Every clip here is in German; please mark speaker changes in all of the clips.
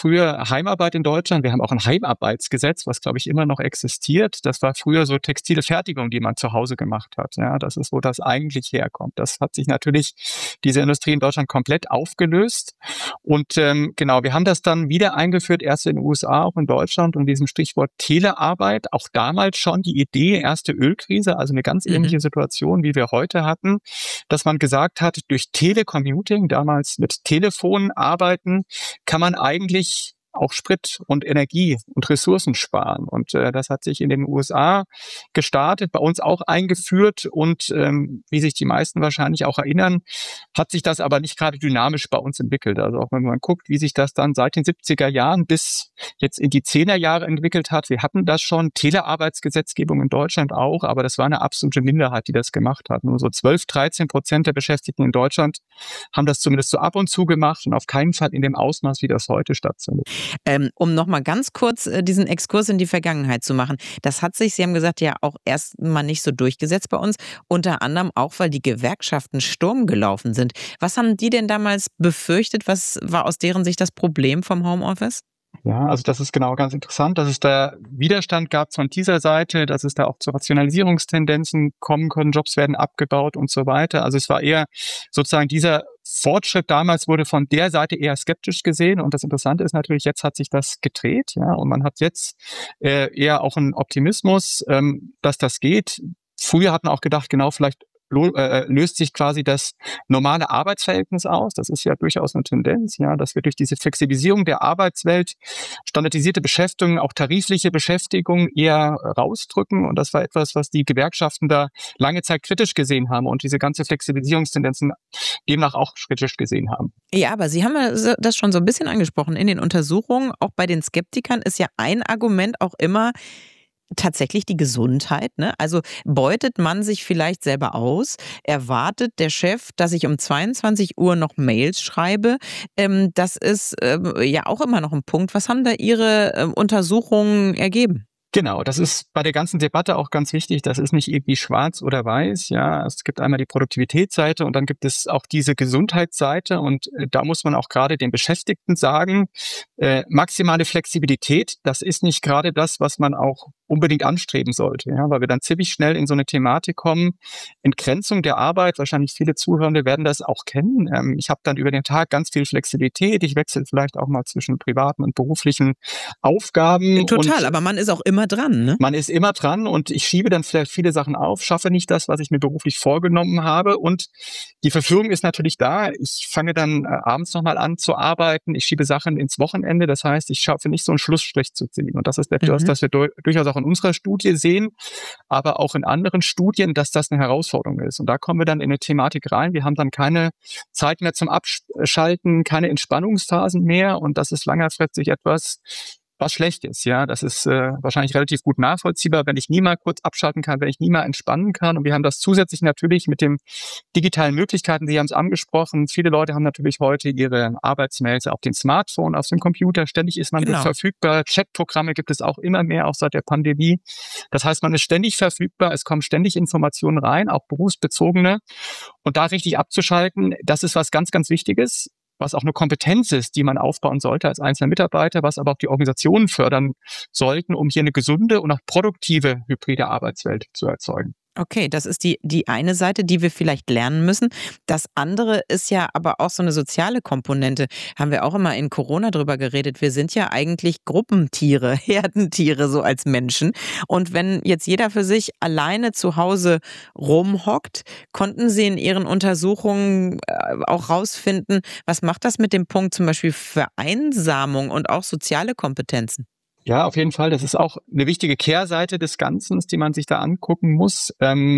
Speaker 1: früher Heimarbeit in Deutschland. Wir haben auch ein Heimarbeitsgesetz, was, glaube ich, immer noch existiert. Das war früher so textile Fertigung, die man zu Hause gemacht hat. Ja, das ist, wo das eigentlich herkommt. Das hat sich natürlich, diese Industrie in Deutschland komplett aufgelöst. Und genau, wir haben das dann wieder eingeführt, erst in den USA, auch in Deutschland, und diesem Stichwort Telearbeit. Auch damals schon die Idee, erste Ölkrise, also eine ganz ähnliche Situation, wie wir heute hatten, dass man gesagt hat, durch Telecommuting, damals mit Telefon arbeiten, kann man eigentlich auch Sprit und Energie und Ressourcen sparen. Und das hat sich in den USA gestartet, bei uns auch eingeführt. Und wie sich die meisten wahrscheinlich auch erinnern, hat sich das aber nicht gerade dynamisch bei uns entwickelt. Also auch wenn man guckt, wie sich das dann seit den 70er Jahren bis jetzt in die 10er Jahre entwickelt hat. Wir hatten das schon, Telearbeitsgesetzgebung in Deutschland auch, aber das war eine absolute Minderheit, die das gemacht hat. Nur so 12-13% der Beschäftigten in Deutschland haben das zumindest so ab und zu gemacht und auf keinen Fall in dem Ausmaß, wie das heute stattfindet.
Speaker 2: Um nochmal ganz kurz diesen Exkurs in die Vergangenheit zu machen. Das hat sich, Sie haben gesagt, ja auch erstmal nicht so durchgesetzt bei uns. Unter anderem auch, weil die Gewerkschaften Sturm gelaufen sind. Was haben die denn damals befürchtet? Was war aus deren Sicht das Problem vom Homeoffice?
Speaker 1: Ja, also das ist genau ganz interessant, dass es da Widerstand gab von dieser Seite, dass es da auch zu Rationalisierungstendenzen kommen können, Jobs werden abgebaut und so weiter. Also es war eher sozusagen dieser Fortschritt damals wurde von der Seite eher skeptisch gesehen, und das Interessante ist natürlich, jetzt hat sich das gedreht, ja, und man hat jetzt eher auch einen Optimismus, dass das geht. Früher hat man auch gedacht, genau, vielleicht löst sich quasi das normale Arbeitsverhältnis aus. Das ist ja durchaus eine Tendenz, ja, dass wir durch diese Flexibilisierung der Arbeitswelt standardisierte Beschäftigung, auch tarifliche Beschäftigung eher rausdrücken. Und das war etwas, was die Gewerkschaften da lange Zeit kritisch gesehen haben und diese ganze Flexibilisierungstendenzen demnach auch kritisch gesehen haben.
Speaker 2: Ja, aber Sie haben ja das schon so ein bisschen angesprochen. In den Untersuchungen, auch bei den Skeptikern, ist ja ein Argument auch immer tatsächlich die Gesundheit, ne? Also beutet man sich vielleicht selber aus? Erwartet der Chef, dass ich um 22 Uhr noch Mails schreibe? Das ist ja auch immer noch ein Punkt. Was haben da Ihre Untersuchungen ergeben?
Speaker 1: Genau, das ist bei der ganzen Debatte auch ganz wichtig. Das ist nicht irgendwie schwarz oder weiß. Ja, es gibt einmal die Produktivitätsseite und dann gibt es auch diese Gesundheitsseite. Und da muss man auch gerade den Beschäftigten sagen, maximale Flexibilität, das ist nicht gerade das, was man auch unbedingt anstreben sollte. Ja, weil wir dann ziemlich schnell in so eine Thematik kommen. Entgrenzung der Arbeit, wahrscheinlich viele Zuhörende werden das auch kennen. Ich habe dann über den Tag ganz viel Flexibilität. Ich wechsle vielleicht auch mal zwischen privaten und beruflichen Aufgaben.
Speaker 2: Total, aber man ist auch immer dran, ne?
Speaker 1: Man ist immer dran und ich schiebe dann vielleicht viele Sachen auf, schaffe nicht das, was ich mir beruflich vorgenommen habe, und die Verführung ist natürlich da. Ich fange dann abends nochmal an zu arbeiten, ich schiebe Sachen ins Wochenende, das heißt, ich schaffe nicht so einen Schlussstrich zu ziehen, und das ist etwas, das wir durchaus auch in unserer Studie sehen, aber auch in anderen Studien, dass das eine Herausforderung ist, und da kommen wir dann in eine Thematik rein. Wir haben dann keine Zeit mehr zum Abschalten, keine Entspannungsphasen mehr, und das ist längerfristig etwas, was schlecht ist. Ja, das ist wahrscheinlich relativ gut nachvollziehbar, wenn ich nie mal kurz abschalten kann, wenn ich nie mal entspannen kann. Und wir haben das zusätzlich natürlich mit den digitalen Möglichkeiten. Sie haben es angesprochen. Viele Leute haben natürlich heute ihre Arbeitsmails auf dem Smartphone, auf dem Computer. Ständig ist man verfügbar. Chatprogramme gibt es auch immer mehr, auch seit der Pandemie. Das heißt, man ist ständig verfügbar. Es kommen ständig Informationen rein, auch berufsbezogene. Und da richtig abzuschalten, das ist was ganz, ganz Wichtiges, was auch eine Kompetenz ist, die man aufbauen sollte als einzelner Mitarbeiter, was aber auch die Organisationen fördern sollten, um hier eine gesunde und auch produktive hybride Arbeitswelt zu erzeugen.
Speaker 2: Okay, das ist die eine Seite, die wir vielleicht lernen müssen. Das andere ist ja aber auch so eine soziale Komponente. Haben wir auch immer in Corona drüber geredet. Wir sind ja eigentlich Gruppentiere, Herdentiere so als Menschen. Und wenn jetzt jeder für sich alleine zu Hause rumhockt, konnten Sie in Ihren Untersuchungen auch rausfinden, was macht das mit dem Punkt zum Beispiel Vereinsamung und auch soziale Kompetenzen?
Speaker 1: Ja, auf jeden Fall. Das ist auch eine wichtige Kehrseite des Ganzen, die man sich da angucken muss.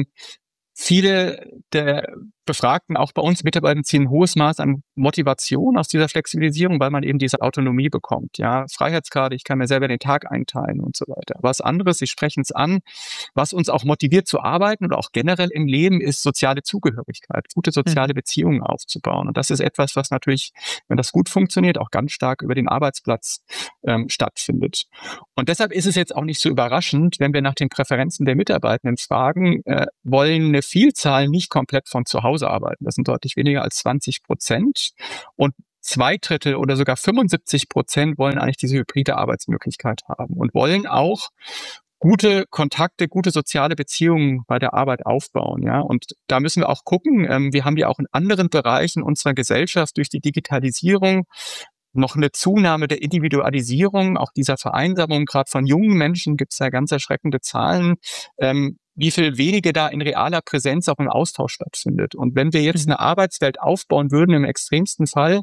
Speaker 1: Viele der Befragten, auch bei uns Mitarbeiter, ziehen ein hohes Maß an Motivation aus dieser Flexibilisierung, weil man eben diese Autonomie bekommt. Ja, Freiheitsgrade, ich kann mir selber den Tag einteilen und so weiter. Was anderes, Sie sprechen es an, was uns auch motiviert zu arbeiten oder auch generell im Leben, ist soziale Zugehörigkeit, gute soziale Beziehungen aufzubauen. Und das ist etwas, was natürlich, wenn das gut funktioniert, auch ganz stark über den Arbeitsplatz stattfindet. Und deshalb ist es jetzt auch nicht so überraschend, wenn wir nach den Präferenzen der Mitarbeitenden fragen, wollen eine Vielzahl nicht komplett von zu Hause arbeiten. Das sind deutlich weniger als 20%. Und 2/3 oder sogar 75% wollen eigentlich diese hybride Arbeitsmöglichkeit haben und wollen auch gute Kontakte, gute soziale Beziehungen bei der Arbeit aufbauen, ja. Und da müssen wir auch gucken. Wir haben ja auch in anderen Bereichen unserer Gesellschaft durch die Digitalisierung noch eine Zunahme der Individualisierung, auch dieser Vereinsamung. Gerade von jungen Menschen gibt es ja ganz erschreckende Zahlen, wie viel wenige da in realer Präsenz auch im Austausch stattfindet. Und wenn wir jetzt eine Arbeitswelt aufbauen würden, im extremsten Fall,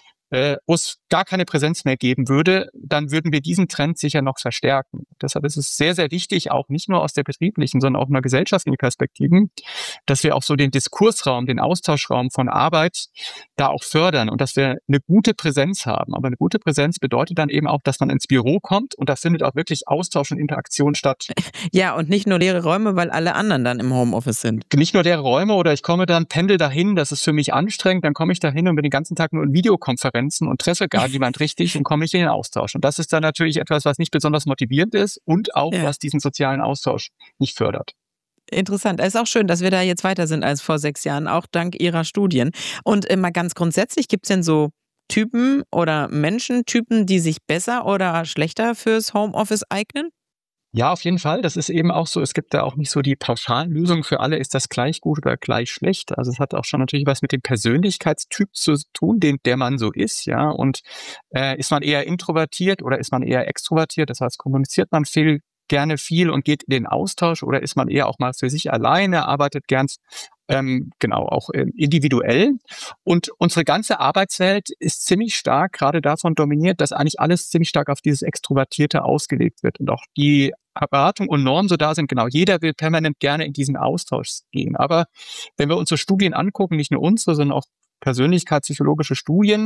Speaker 1: wo es gar keine Präsenz mehr geben würde, dann würden wir diesen Trend sicher noch verstärken. Deshalb ist es sehr, sehr wichtig, auch nicht nur aus der betrieblichen, sondern auch in der gesellschaftlichen Perspektive, dass wir auch so den Diskursraum, den Austauschraum von Arbeit da auch fördern und dass wir eine gute Präsenz haben. Aber eine gute Präsenz bedeutet dann eben auch, dass man ins Büro kommt und da findet auch wirklich Austausch und Interaktion statt.
Speaker 2: Ja, und nicht nur leere Räume, weil alle anderen dann im Homeoffice sind.
Speaker 1: Nicht nur leere Räume oder ich komme dann, pendel dahin, das ist für mich anstrengend, dann komme ich dahin und bin den ganzen Tag nur in Videokonferenzen und treffe gar niemand richtig und komme nicht in den Austausch. Und das ist dann natürlich etwas, was nicht besonders motivierend ist und auch, was diesen sozialen Austausch nicht fördert.
Speaker 2: Interessant. Es ist auch schön, dass wir da jetzt weiter sind als vor 6 Jahren, auch dank Ihrer Studien. Und mal ganz grundsätzlich, gibt es denn so Typen oder Menschentypen, die sich besser oder schlechter fürs Homeoffice eignen?
Speaker 1: Ja, auf jeden Fall. Das ist eben auch so. Es gibt da auch nicht so die pauschalen Lösungen für alle. Ist das gleich gut oder gleich schlecht? Also es hat auch schon natürlich was mit dem Persönlichkeitstyp zu tun, der man so ist, ja. Und ist man eher introvertiert oder ist man eher extrovertiert? Das heißt, kommuniziert man gerne viel und geht in den Austausch oder ist man eher auch mal für sich alleine, arbeitet gern auch individuell. Und unsere ganze Arbeitswelt ist ziemlich stark gerade davon dominiert, dass eigentlich alles ziemlich stark auf dieses Extrovertierte ausgelegt wird und auch die Erwartung und Normen so da sind. Genau, jeder will permanent gerne in diesen Austausch gehen. Aber wenn wir uns so Studien angucken, nicht nur unsere, sondern auch persönlichkeitspsychologische Studien,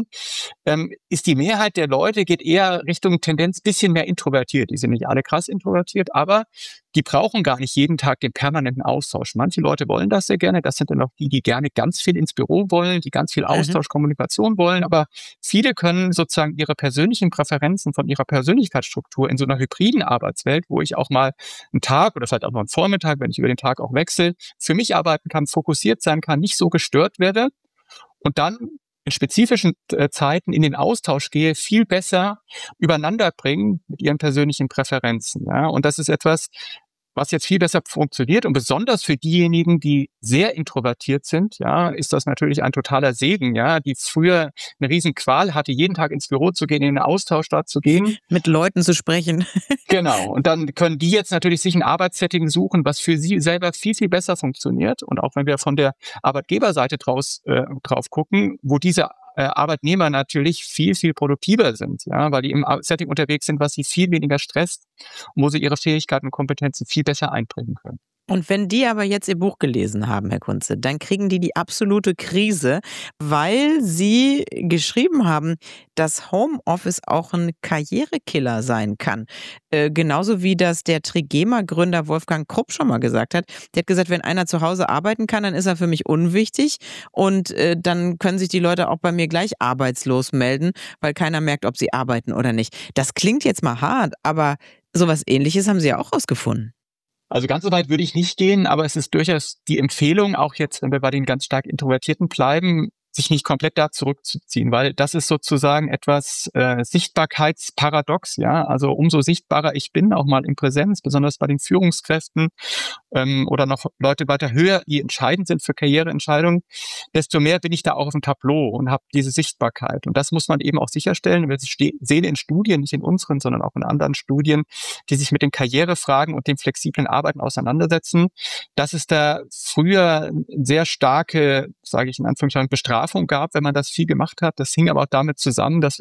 Speaker 1: ist die Mehrheit der Leute geht eher Richtung Tendenz bisschen mehr introvertiert. Die sind nicht alle krass introvertiert, aber die brauchen gar nicht jeden Tag den permanenten Austausch. Manche Leute wollen das sehr gerne. Das sind dann auch die, die gerne ganz viel ins Büro wollen, die ganz viel Austausch, Kommunikation wollen. Aber viele können sozusagen ihre persönlichen Präferenzen von ihrer Persönlichkeitsstruktur in so einer hybriden Arbeitswelt, wo ich auch mal einen Tag oder vielleicht auch mal einen Vormittag, wenn ich über den Tag auch wechsle, für mich arbeiten kann, fokussiert sein kann, nicht so gestört werde und dann in spezifischen Zeiten in den Austausch gehe, viel besser übereinander bringen mit ihren persönlichen Präferenzen. Ja? Und das ist etwas, was jetzt viel besser funktioniert. Und besonders für diejenigen, die sehr introvertiert sind, ja, ist das natürlich ein totaler Segen, ja, die früher eine riesen Qual hatte, jeden Tag ins Büro zu gehen, in den Austausch da zu gehen.
Speaker 2: Mit Leuten zu sprechen.
Speaker 1: Genau. Und dann können die jetzt natürlich sich ein Arbeitssetting suchen, was für sie selber viel, viel besser funktioniert. Und auch wenn wir von der Arbeitgeberseite drauf gucken, wo diese Arbeitnehmer natürlich viel, viel produktiver sind, ja, weil die im Setting unterwegs sind, was sie viel weniger stresst und wo sie ihre Fähigkeiten und Kompetenzen viel besser einbringen können.
Speaker 2: Und wenn die aber jetzt Ihr Buch gelesen haben, Herr Kunze, dann kriegen die absolute Krise, weil Sie geschrieben haben, dass Homeoffice auch ein Karrierekiller sein kann. Genauso wie das der Trigema-Gründer Wolfgang Krupp schon mal gesagt hat. Der hat gesagt, wenn einer zu Hause arbeiten kann, dann ist er für mich unwichtig und dann können sich die Leute auch bei mir gleich arbeitslos melden, weil keiner merkt, ob sie arbeiten oder nicht. Das klingt jetzt mal hart, aber sowas Ähnliches haben Sie ja auch rausgefunden.
Speaker 1: Also ganz so weit würde ich nicht gehen, aber es ist durchaus die Empfehlung, auch jetzt, wenn wir bei den ganz stark Introvertierten bleiben, sich nicht komplett da zurückzuziehen, weil das ist sozusagen etwas Sichtbarkeitsparadox, ja. Also umso sichtbarer ich bin, auch mal in Präsenz, besonders bei den Führungskräften oder noch Leute weiter höher, die entscheidend sind für Karriereentscheidungen, desto mehr bin ich da auch auf dem Tableau und habe diese Sichtbarkeit. Und das muss man eben auch sicherstellen. Wir sehen in Studien, nicht in unseren, sondern auch in anderen Studien, die sich mit den Karrierefragen und dem flexiblen Arbeiten auseinandersetzen, dass es da früher sehr starke, sage ich in Anführungszeichen, Bestrafung gab, wenn man das viel gemacht hat. Das hing aber auch damit zusammen, dass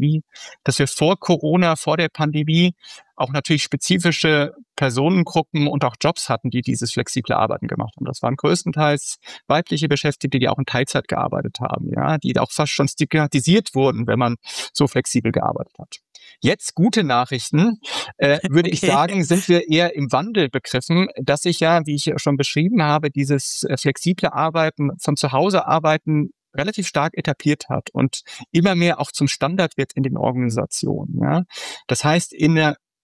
Speaker 1: wir vor Corona, vor der Pandemie auch natürlich spezifische Personengruppen und auch Jobs hatten, die dieses flexible Arbeiten gemacht haben. Das waren größtenteils weibliche Beschäftigte, die auch in Teilzeit gearbeitet haben, ja, die auch fast schon stigmatisiert wurden, wenn man so flexibel gearbeitet hat. Jetzt gute Nachrichten, würde ich sagen, sind wir eher im Wandel begriffen, dass sich ja, wie ich schon beschrieben habe, dieses flexible Arbeiten, von zu Hause arbeiten relativ stark etabliert hat und immer mehr auch zum Standard wird in den Organisationen. Ja. Das heißt, in der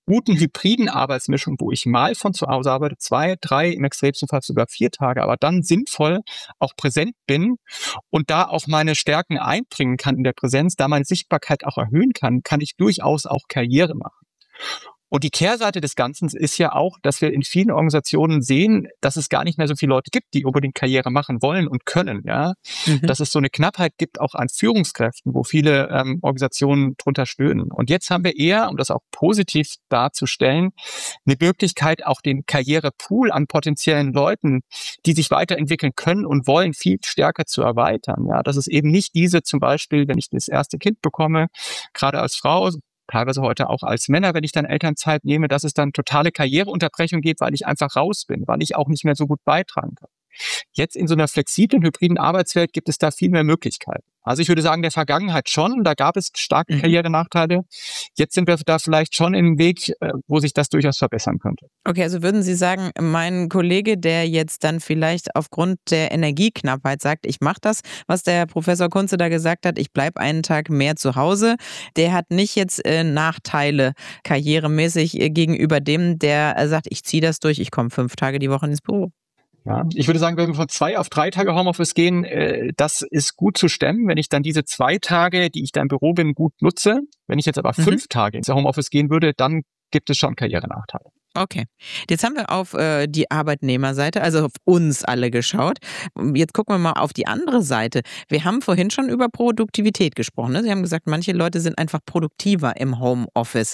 Speaker 1: guten hybriden Arbeitsmischung, wo ich mal von zu Hause arbeite, 2, 3, im extremsten Fall sogar 4 Tage, aber dann sinnvoll auch präsent bin und da auch meine Stärken einbringen kann in der Präsenz, da meine Sichtbarkeit auch erhöhen kann ich durchaus auch Karriere machen. Und die Kehrseite des Ganzen ist ja auch, dass wir in vielen Organisationen sehen, dass es gar nicht mehr so viele Leute gibt, die unbedingt Karriere machen wollen und können, ja. Dass es so eine Knappheit gibt, auch an Führungskräften, wo viele Organisationen drunter stöhnen. Und jetzt haben wir eher, um das auch positiv darzustellen, eine Möglichkeit, auch den Karrierepool an potenziellen Leuten, die sich weiterentwickeln können und wollen, viel stärker zu erweitern. Ja, dass es eben nicht diese, zum Beispiel, wenn ich das erste Kind bekomme, gerade als Frau, teilweise heute auch als Männer, wenn ich dann Elternzeit nehme, dass es dann totale Karriereunterbrechung gibt, weil ich einfach raus bin, weil ich auch nicht mehr so gut beitragen kann. Jetzt in so einer flexiblen, hybriden Arbeitswelt gibt es da viel mehr Möglichkeiten. Also ich würde sagen, der Vergangenheit schon, da gab es starke Karrierenachteile. Jetzt sind wir da vielleicht schon in einem Weg, wo sich das durchaus verbessern könnte.
Speaker 2: Okay, also würden Sie sagen, mein Kollege, der jetzt dann vielleicht aufgrund der Energieknappheit sagt, ich mache das, was der Professor Kunze da gesagt hat, ich bleibe einen Tag mehr zu Hause, der hat nicht jetzt Nachteile karrieremäßig gegenüber dem, der sagt, ich ziehe das durch, ich komme 5 Tage die Woche ins Büro.
Speaker 1: Ja, ich würde sagen, wenn wir von 2 auf 3 Tage Homeoffice gehen, das ist gut zu stemmen, wenn ich dann diese 2 Tage, die ich da im Büro bin, gut nutze. Wenn ich jetzt aber 5 Tage ins Homeoffice gehen würde, dann gibt es schon Karrierenachteile.
Speaker 2: Okay. Jetzt haben wir auf die Arbeitnehmerseite, also auf uns alle geschaut. Jetzt gucken wir mal auf die andere Seite. Wir haben vorhin schon über Produktivität gesprochen. Ne? Sie haben gesagt, manche Leute sind einfach produktiver im Homeoffice.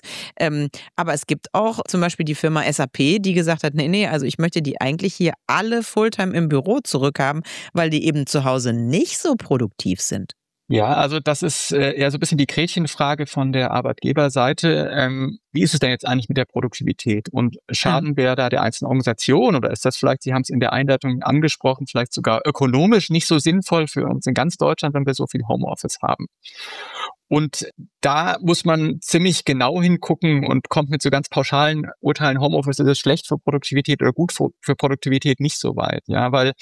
Speaker 2: Aber es gibt auch zum Beispiel die Firma SAP, die gesagt hat, nee, also ich möchte die eigentlich hier alle Fulltime im Büro zurückhaben, weil die eben zu Hause nicht so produktiv sind.
Speaker 1: Ja, also das ist eher so ein bisschen die Gretchenfrage von der Arbeitgeberseite. Wie ist es denn jetzt eigentlich mit der Produktivität? Und schaden wir da der einzelnen Organisation oder ist das vielleicht, Sie haben es in der Einleitung angesprochen, vielleicht sogar ökonomisch nicht so sinnvoll für uns in ganz Deutschland, wenn wir so viel Homeoffice haben? Und da muss man ziemlich genau hingucken und kommt mit so ganz pauschalen Urteilen, Homeoffice ist schlecht für Produktivität oder gut für Produktivität nicht so weit. Ja, weil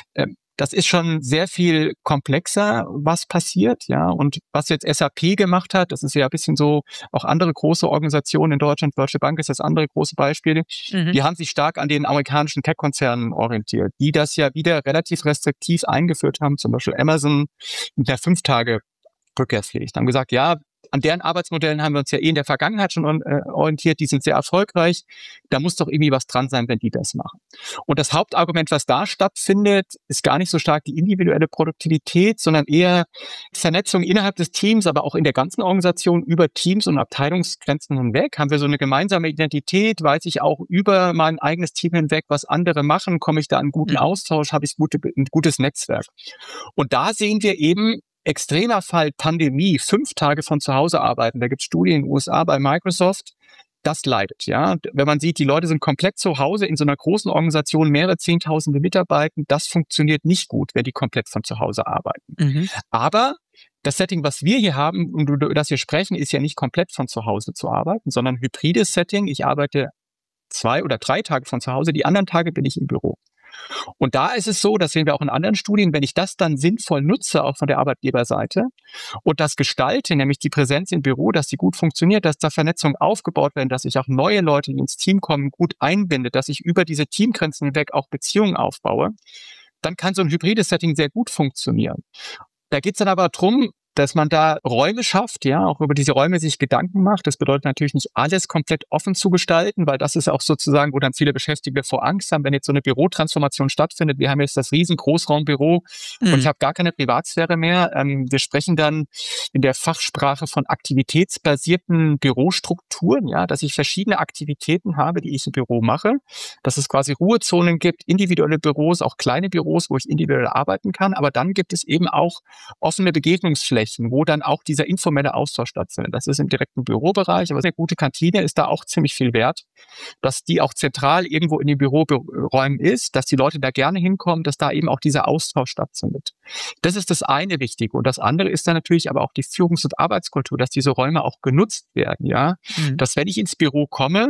Speaker 1: das ist schon sehr viel komplexer, was passiert, ja. Und was jetzt SAP gemacht hat, das ist ja ein bisschen so, auch andere große Organisationen in Deutschland, Deutsche Bank ist das andere große Beispiel, die haben sich stark an den amerikanischen Tech-Konzernen orientiert, die das ja wieder relativ restriktiv eingeführt haben, zum Beispiel Amazon mit der 5 Tage Rückkehrspflicht. Haben gesagt, ja, an deren Arbeitsmodellen haben wir uns ja in der Vergangenheit schon orientiert, die sind sehr erfolgreich. Da muss doch irgendwie was dran sein, wenn die das machen. Und das Hauptargument, was da stattfindet, ist gar nicht so stark die individuelle Produktivität, sondern eher Vernetzung innerhalb des Teams, aber auch in der ganzen Organisation über Teams und Abteilungsgrenzen hinweg. Haben wir so eine gemeinsame Identität? Weiß ich auch über mein eigenes Team hinweg, was andere machen? Komme ich da in guten Austausch? Habe ich ein gutes Netzwerk? Und da sehen wir eben, extremer Fall Pandemie, 5 Tage von zu Hause arbeiten. Da gibt es Studien in den USA bei Microsoft. Das leidet, ja. Wenn man sieht, die Leute sind komplett zu Hause in so einer großen Organisation, mehrere Zehntausende Mitarbeiter, das funktioniert nicht gut, wenn die komplett von zu Hause arbeiten. Aber das Setting, was wir hier haben und über das wir sprechen, ist ja nicht komplett von zu Hause zu arbeiten, sondern ein hybrides Setting. Ich arbeite 2 oder 3 Tage von zu Hause, die anderen Tage bin ich im Büro. Und da ist es so, das sehen wir auch in anderen Studien, wenn ich das dann sinnvoll nutze, auch von der Arbeitgeberseite, und das gestalte, nämlich die Präsenz im Büro, dass die gut funktioniert, dass da Vernetzungen aufgebaut werden, dass ich auch neue Leute, die ins Team kommen, gut einbinde, dass ich über diese Teamgrenzen hinweg auch Beziehungen aufbaue, dann kann so ein hybrides Setting sehr gut funktionieren. Da geht es dann aber darum, dass man da Räume schafft, ja, auch über diese Räume sich Gedanken macht. Das bedeutet natürlich nicht alles komplett offen zu gestalten, weil das ist auch sozusagen, wo dann viele Beschäftigte vor Angst haben, wenn jetzt so eine Bürotransformation stattfindet. Wir haben jetzt das riesen Großraumbüro und ich habe gar keine Privatsphäre mehr. Wir sprechen dann in der Fachsprache von aktivitätsbasierten Bürostrukturen, ja, dass ich verschiedene Aktivitäten habe, die ich im Büro mache, dass es quasi Ruhezonen gibt, individuelle Büros, auch kleine Büros, wo ich individuell arbeiten kann, aber dann gibt es eben auch offene Begegnungsflächen, wo dann auch dieser informelle Austausch stattfindet. Das ist im direkten Bürobereich, aber eine gute Kantine ist da auch ziemlich viel wert, dass die auch zentral irgendwo in den Büroräumen ist, dass die Leute da gerne hinkommen, dass da eben auch dieser Austausch stattfindet. Das ist das eine Wichtige. Und das andere ist dann natürlich aber auch die Führungs- und Arbeitskultur, dass diese Räume auch genutzt werden, ja. Dass wenn ich ins Büro komme,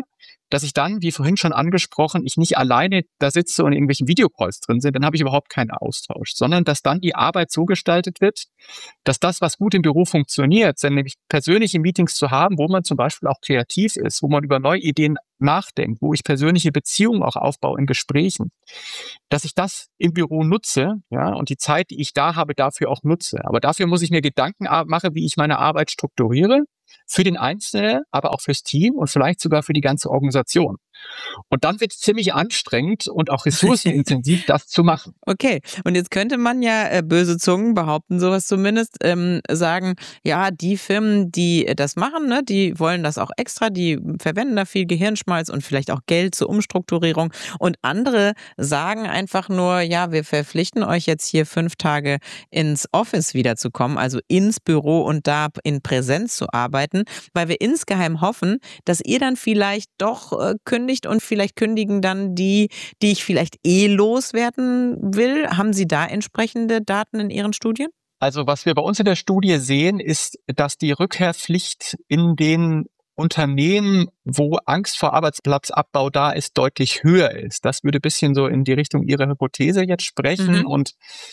Speaker 1: dass ich dann, wie vorhin schon angesprochen, ich nicht alleine da sitze und in irgendwelchen Videocalls drin sind, dann habe ich überhaupt keinen Austausch, sondern dass dann die Arbeit so gestaltet wird, dass das, was gut im Büro funktioniert, sind nämlich persönliche Meetings zu haben, wo man zum Beispiel auch kreativ ist, wo man über neue Ideen nachdenkt, wo ich persönliche Beziehungen auch aufbaue in Gesprächen, dass ich das im Büro nutze, ja, und die Zeit, die ich da habe, dafür auch nutze. Aber dafür muss ich mir Gedanken machen, wie ich meine Arbeit strukturiere, für den Einzelnen, aber auch fürs Team und vielleicht sogar für die ganze Organisation. Und dann wird es ziemlich anstrengend und auch ressourcenintensiv, das zu machen.
Speaker 2: Okay, und jetzt könnte man ja, böse Zungen behaupten sowas zumindest, sagen, ja, die Firmen, die das machen, ne, die wollen das auch extra, die verwenden da viel Gehirnschmalz und vielleicht auch Geld zur Umstrukturierung. Und andere sagen einfach nur, ja, wir verpflichten euch jetzt hier 5 Tage ins Office wiederzukommen, also ins Büro und da in Präsenz zu arbeiten, weil wir insgeheim hoffen, dass ihr dann vielleicht doch kündigt und vielleicht kündigen dann die ich vielleicht loswerden will. Haben Sie da entsprechende Daten in Ihren Studien?
Speaker 1: Also was wir bei uns in der Studie sehen, ist, dass die Rückkehrpflicht in den Unternehmen, wo Angst vor Arbeitsplatzabbau da ist, deutlich höher ist. Das würde ein bisschen so in die Richtung Ihrer Hypothese jetzt sprechen. Und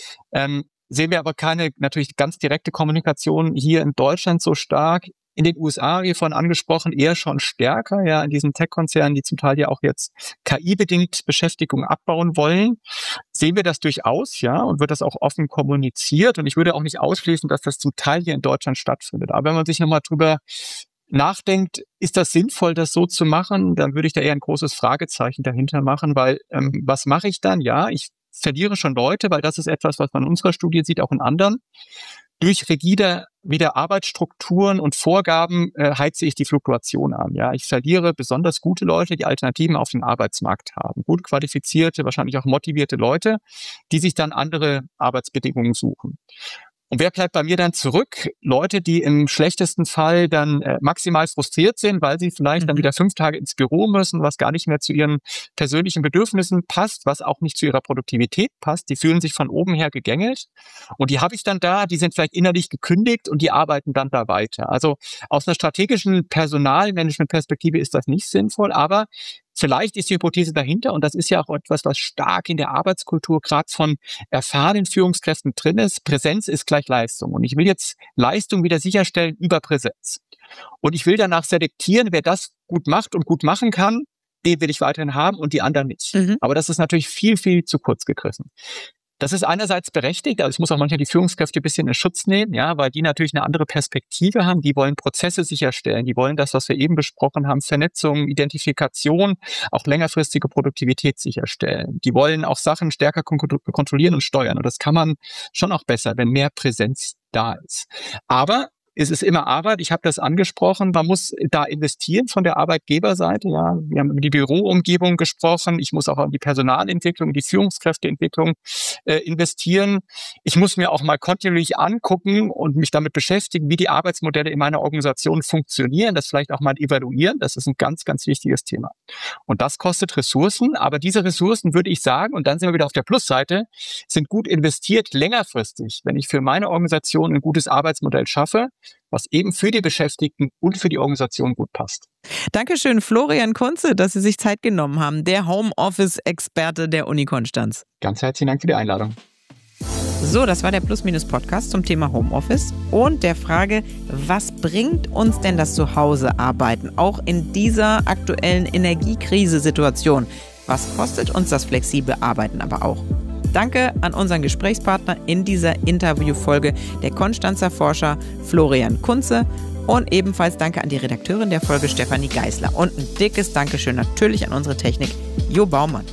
Speaker 1: sehen wir aber keine natürlich ganz direkte Kommunikation hier in Deutschland so stark. In den USA, wie vorhin angesprochen, eher schon stärker, ja, in diesen Tech-Konzernen, die zum Teil ja auch jetzt KI-bedingt Beschäftigung abbauen wollen, sehen wir das durchaus, ja, und wird das auch offen kommuniziert. Und ich würde auch nicht ausschließen, dass das zum Teil hier in Deutschland stattfindet. Aber wenn man sich nochmal drüber nachdenkt, ist das sinnvoll, das so zu machen, dann würde ich da eher ein großes Fragezeichen dahinter machen, weil was mache ich dann? Ja, ich verliere schon Leute, weil das ist etwas, was man in unserer Studie sieht, auch in anderen. Durch rigide wieder Arbeitsstrukturen und Vorgaben heize ich die Fluktuation an. Ja, ich verliere besonders gute Leute, die Alternativen auf dem Arbeitsmarkt haben. Gut qualifizierte, wahrscheinlich auch motivierte Leute, die sich dann andere Arbeitsbedingungen suchen. Und wer bleibt bei mir dann zurück? Leute, die im schlechtesten Fall dann maximal frustriert sind, weil sie vielleicht dann wieder 5 Tage ins Büro müssen, was gar nicht mehr zu ihren persönlichen Bedürfnissen passt, was auch nicht zu ihrer Produktivität passt. Die fühlen sich von oben her gegängelt. Und die habe ich dann da, die sind vielleicht innerlich gekündigt und die arbeiten dann da weiter. Also aus einer strategischen Personalmanagement-Perspektive ist das nicht sinnvoll, aber vielleicht ist die Hypothese dahinter, und das ist ja auch etwas, was stark in der Arbeitskultur gerade von erfahrenen Führungskräften drin ist. Präsenz ist gleich Leistung. Und ich will jetzt Leistung wieder sicherstellen über Präsenz. Und ich will danach selektieren, wer das gut macht und gut machen kann, den will ich weiterhin haben und die anderen nicht. Aber das ist natürlich viel, viel zu kurz gegriffen. Das ist einerseits berechtigt, also ich muss auch manchmal die Führungskräfte ein bisschen in Schutz nehmen, ja, weil die natürlich eine andere Perspektive haben. Die wollen Prozesse sicherstellen, die wollen das, was wir eben besprochen haben, Vernetzung, Identifikation, auch längerfristige Produktivität sicherstellen. Die wollen auch Sachen stärker kontrollieren und steuern. Und das kann man schon auch besser, wenn mehr Präsenz da ist. Aber es ist immer Arbeit, ich habe das angesprochen, man muss da investieren von der Arbeitgeberseite. Ja, wir haben über die Büroumgebung gesprochen, ich muss auch an die Personalentwicklung, die Führungskräfteentwicklung investieren. Ich muss mir auch mal kontinuierlich angucken und mich damit beschäftigen, wie die Arbeitsmodelle in meiner Organisation funktionieren, das vielleicht auch mal evaluieren, das ist ein ganz, ganz wichtiges Thema. Und das kostet Ressourcen, aber diese Ressourcen, würde ich sagen, und dann sind wir wieder auf der Plusseite, sind gut investiert längerfristig, wenn ich für meine Organisation ein gutes Arbeitsmodell schaffe, was eben für die Beschäftigten und für die Organisation gut passt.
Speaker 2: Dankeschön, Florian Kunze, dass Sie sich Zeit genommen haben, der Homeoffice-Experte der Uni Konstanz.
Speaker 1: Ganz herzlichen Dank für die Einladung.
Speaker 2: So, das war der Plus-Minus-Podcast zum Thema Homeoffice und der Frage, was bringt uns denn das Zuhause-Arbeiten, auch in dieser aktuellen Energiekrise-Situation? Was kostet uns das flexible Arbeiten aber auch? Danke an unseren Gesprächspartner in dieser Interviewfolge, der Konstanzer Forscher Florian Kunze. Und ebenfalls danke an die Redakteurin der Folge, Stefanie Geisler. Und ein dickes Dankeschön natürlich an unsere Technik, Jo Baumann.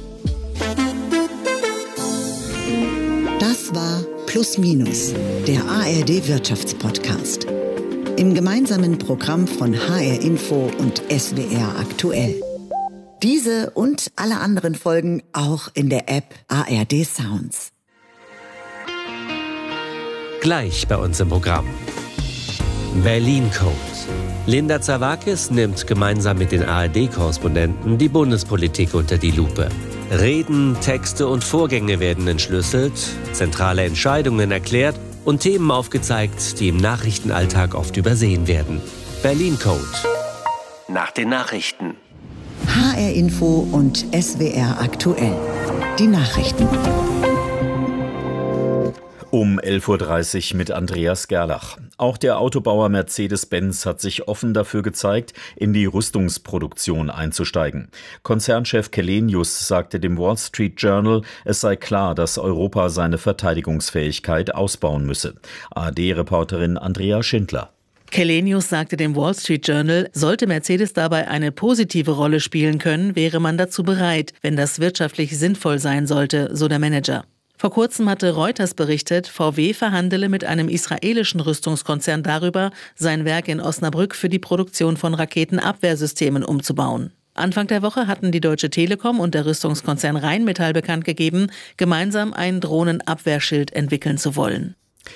Speaker 3: Das war Plus Minus, der ARD Wirtschaftspodcast. Im gemeinsamen Programm von HR Info und SWR aktuell. Diese und alle anderen Folgen auch in der App ARD Sounds.
Speaker 4: Gleich bei uns im Programm. Berlin Code. Linda Zerwakis nimmt gemeinsam mit den ARD-Korrespondenten die Bundespolitik unter die Lupe. Reden, Texte und Vorgänge werden entschlüsselt, zentrale Entscheidungen erklärt und Themen aufgezeigt, die im Nachrichtenalltag oft übersehen werden. Berlin Code. Nach den Nachrichten.
Speaker 3: HR HR Info und SWR aktuell. Die Nachrichten.
Speaker 5: Um 11.30 Uhr mit Andreas Gerlach. Auch der Autobauer Mercedes-Benz hat sich offen dafür gezeigt, in die Rüstungsproduktion einzusteigen. Konzernchef Källenius sagte dem Wall Street Journal, es sei klar, dass Europa seine Verteidigungsfähigkeit ausbauen müsse. ARD-Reporterin Andrea Schindler.
Speaker 6: Källenius sagte dem Wall Street Journal, sollte Mercedes dabei eine positive Rolle spielen können, wäre man dazu bereit, wenn das wirtschaftlich sinnvoll sein sollte, so der Manager. Vor kurzem hatte Reuters berichtet, VW verhandele mit einem israelischen Rüstungskonzern darüber, sein Werk in Osnabrück für die Produktion von Raketenabwehrsystemen umzubauen. Anfang der Woche hatten die Deutsche Telekom und der Rüstungskonzern Rheinmetall bekannt gegeben, gemeinsam ein Drohnenabwehrschild entwickeln zu wollen.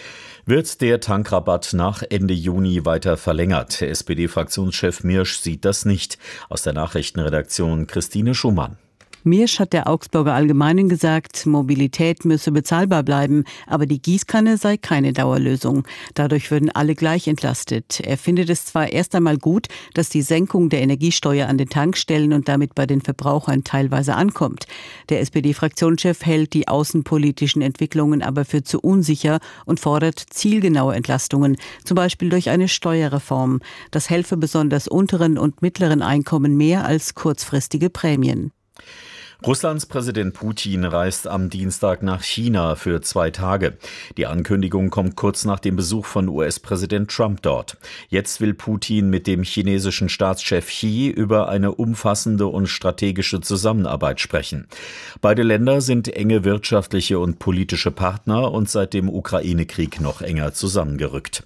Speaker 5: Wird der Tankrabatt nach Ende Juni weiter verlängert? SPD-Fraktionschef Miersch sieht das nicht. Aus der Nachrichtenredaktion Christine Schumann.
Speaker 7: Miersch hat der Augsburger Allgemeinen gesagt, Mobilität müsse bezahlbar bleiben, aber die Gießkanne sei keine Dauerlösung. Dadurch würden alle gleich entlastet. Er findet es zwar erst einmal gut, dass die Senkung der Energiesteuer an den Tankstellen und damit bei den Verbrauchern teilweise ankommt. Der SPD-Fraktionschef hält die außenpolitischen Entwicklungen aber für zu unsicher und fordert zielgenaue Entlastungen, zum Beispiel durch eine Steuerreform. Das helfe besonders unteren und mittleren Einkommen mehr als kurzfristige Prämien.
Speaker 5: Russlands Präsident Putin reist am Dienstag nach China für 2 Tage. Die Ankündigung kommt kurz nach dem Besuch von US-Präsident Trump dort. Jetzt will Putin mit dem chinesischen Staatschef Xi über eine umfassende und strategische Zusammenarbeit sprechen. Beide Länder sind enge wirtschaftliche und politische Partner und seit dem Ukraine-Krieg noch enger zusammengerückt.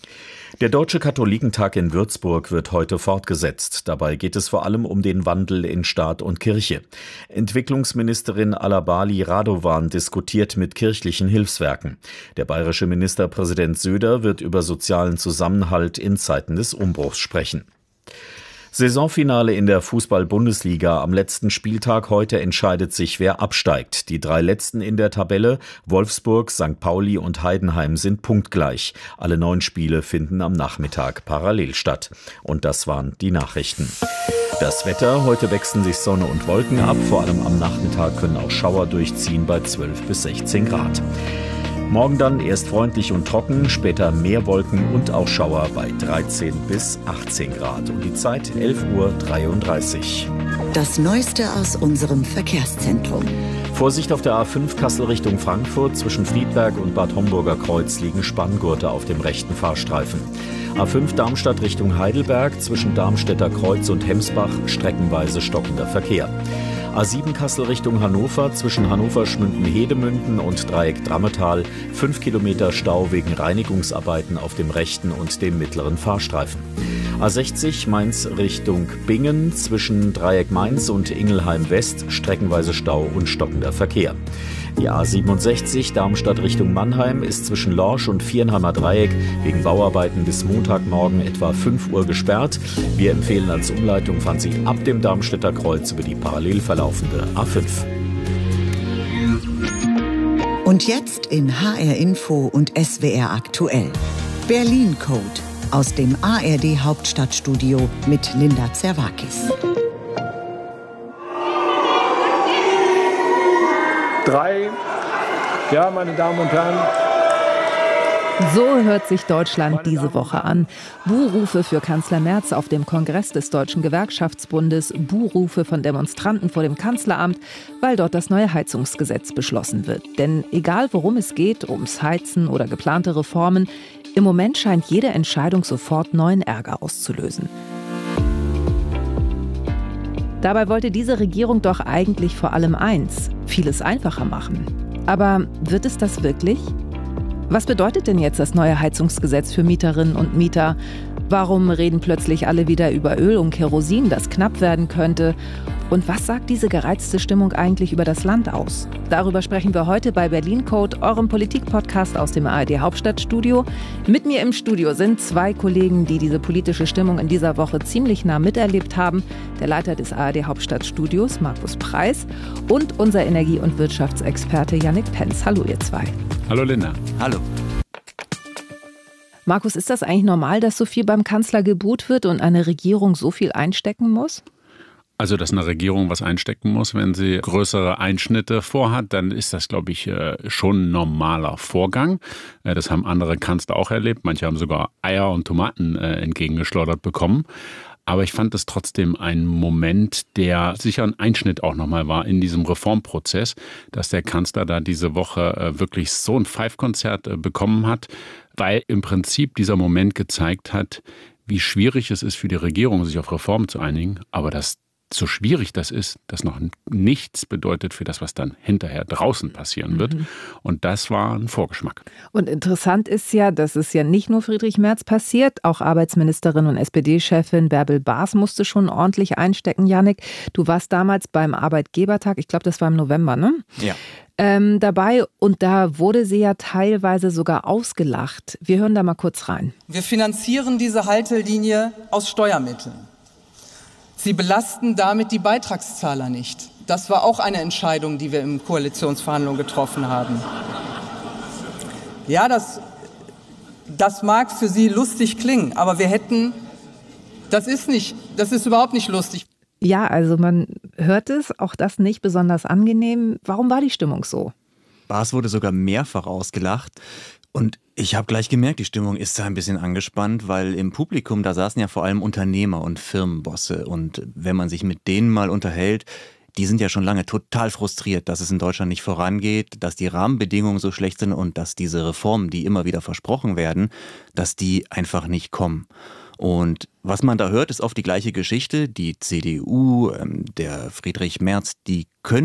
Speaker 5: Der Deutsche Katholikentag in Würzburg wird heute fortgesetzt. Dabei geht es vor allem um den Wandel in Staat und Kirche. Entwicklungsministerin Alabali Radovan diskutiert mit kirchlichen Hilfswerken. Der bayerische Ministerpräsident Söder wird über sozialen Zusammenhalt in Zeiten des Umbruchs sprechen. Saisonfinale in der Fußball-Bundesliga. Am letzten Spieltag heute entscheidet sich, wer absteigt. Die 3 letzten in der Tabelle, Wolfsburg, St. Pauli und Heidenheim, sind punktgleich. Alle 9 Spiele finden am Nachmittag parallel statt. Und das waren die Nachrichten. Das Wetter, heute wechseln sich Sonne und Wolken ab. Vor allem am Nachmittag können auch Schauer durchziehen bei 12 bis 16 Grad. Morgen dann erst freundlich und trocken, später mehr Wolken und auch Schauer bei 13 bis 18 Grad. Und die Zeit 11.33 Uhr.
Speaker 3: Das Neueste aus unserem Verkehrszentrum.
Speaker 5: Vorsicht auf der A5 Kassel Richtung Frankfurt. Zwischen Friedberg und Bad Homburger Kreuz liegen Spanngurte auf dem rechten Fahrstreifen. A5 Darmstadt Richtung Heidelberg. Zwischen Darmstädter Kreuz und Hemsbach streckenweise stockender Verkehr. A7 Kassel Richtung Hannover, zwischen Hannover-Schmünden-Hedemünden und Dreieck Drammetal 5 Kilometer Stau wegen Reinigungsarbeiten auf dem rechten und dem mittleren Fahrstreifen. A60 Mainz Richtung Bingen, zwischen Dreieck Mainz und Ingelheim West streckenweise Stau und stockender Verkehr. Die A67 Darmstadt Richtung Mannheim ist zwischen Lorsch und Viernheimer Dreieck wegen Bauarbeiten bis Montagmorgen etwa 5 Uhr gesperrt. Wir empfehlen als Umleitung, fahren Sie ab dem Darmstädter Kreuz über die parallel verlaufende A5.
Speaker 3: Und jetzt in HR Info und SWR aktuell. Berlin Code aus dem ARD Hauptstadtstudio mit Linda Zerwakis.
Speaker 8: 3. Ja, meine Damen und Herren.
Speaker 9: So hört sich Deutschland diese Woche an. Buhrufe für Kanzler Merz auf dem Kongress des Deutschen Gewerkschaftsbundes, Buhrufe von Demonstranten vor dem Kanzleramt, weil dort das neue Heizungsgesetz beschlossen wird. Denn egal worum es geht, ums Heizen oder geplante Reformen, im Moment scheint jede Entscheidung sofort neuen Ärger auszulösen. Dabei wollte diese Regierung doch eigentlich vor allem eins: vieles einfacher machen. Aber wird es das wirklich? Was bedeutet denn jetzt das neue Heizungsgesetz für Mieterinnen und Mieter? Warum reden plötzlich alle wieder über Öl und Kerosin, das knapp werden könnte? Und was sagt diese gereizte Stimmung eigentlich über das Land aus? Darüber sprechen wir heute bei Berlin Code, eurem Politik-Podcast aus dem ARD Hauptstadtstudio. Mit mir im Studio sind 2 Kollegen, die diese politische Stimmung in dieser Woche ziemlich nah miterlebt haben. Der Leiter des ARD Hauptstadtstudios, Markus Preis, und unser Energie- und Wirtschaftsexperte Jannik Penz. Hallo ihr 2.
Speaker 10: Hallo Linda.
Speaker 5: Hallo.
Speaker 9: Markus, ist das eigentlich normal, dass so viel beim Kanzler gebuht wird und eine Regierung so viel einstecken muss?
Speaker 10: Also, dass eine Regierung was einstecken muss, wenn sie größere Einschnitte vorhat, dann ist das, glaube ich, schon ein normaler Vorgang. Das haben andere Kanzler auch erlebt. Manche haben sogar Eier und Tomaten entgegengeschleudert bekommen. Aber ich fand es trotzdem ein Moment, der sicher ein Einschnitt auch nochmal war in diesem Reformprozess, dass der Kanzler da diese Woche wirklich so ein Pfeifkonzert bekommen hat, weil im Prinzip dieser Moment gezeigt hat, wie schwierig es ist für die Regierung, sich auf Reformen zu einigen, aber dass so schwierig das ist, das noch nichts bedeutet für das, was dann hinterher draußen passieren wird. Und das war ein Vorgeschmack.
Speaker 9: Und interessant ist ja, dass es ja nicht nur Friedrich Merz passiert, auch Arbeitsministerin und SPD-Chefin Bärbel Baas musste schon ordentlich einstecken, Jannik. Du warst damals beim Arbeitgebertag, ich glaube, das war im November, ne?
Speaker 11: Ja.
Speaker 9: Dabei und da wurde sie ja teilweise sogar ausgelacht. Wir hören da mal kurz rein.
Speaker 12: Wir finanzieren diese Haltelinie aus Steuermitteln. Sie belasten damit die Beitragszahler nicht. Das war auch eine Entscheidung, die wir in Koalitionsverhandlungen getroffen haben. Ja, das mag für Sie lustig klingen, aber das ist überhaupt nicht lustig.
Speaker 9: Ja, also man hört es, auch das nicht besonders angenehm. Warum war die Stimmung so?
Speaker 11: Baas wurde sogar mehrfach ausgelacht. Und ich habe gleich gemerkt, die Stimmung ist da ein bisschen angespannt, weil im Publikum, da saßen ja vor allem Unternehmer und Firmenbosse. Und wenn man sich mit denen mal unterhält, die sind ja schon lange total frustriert, dass es in Deutschland nicht vorangeht, dass die Rahmenbedingungen so schlecht sind und dass diese Reformen, die immer wieder versprochen werden, dass die einfach nicht kommen. Und was man da hört, ist oft die gleiche Geschichte. Die CDU, der Friedrich Merz, die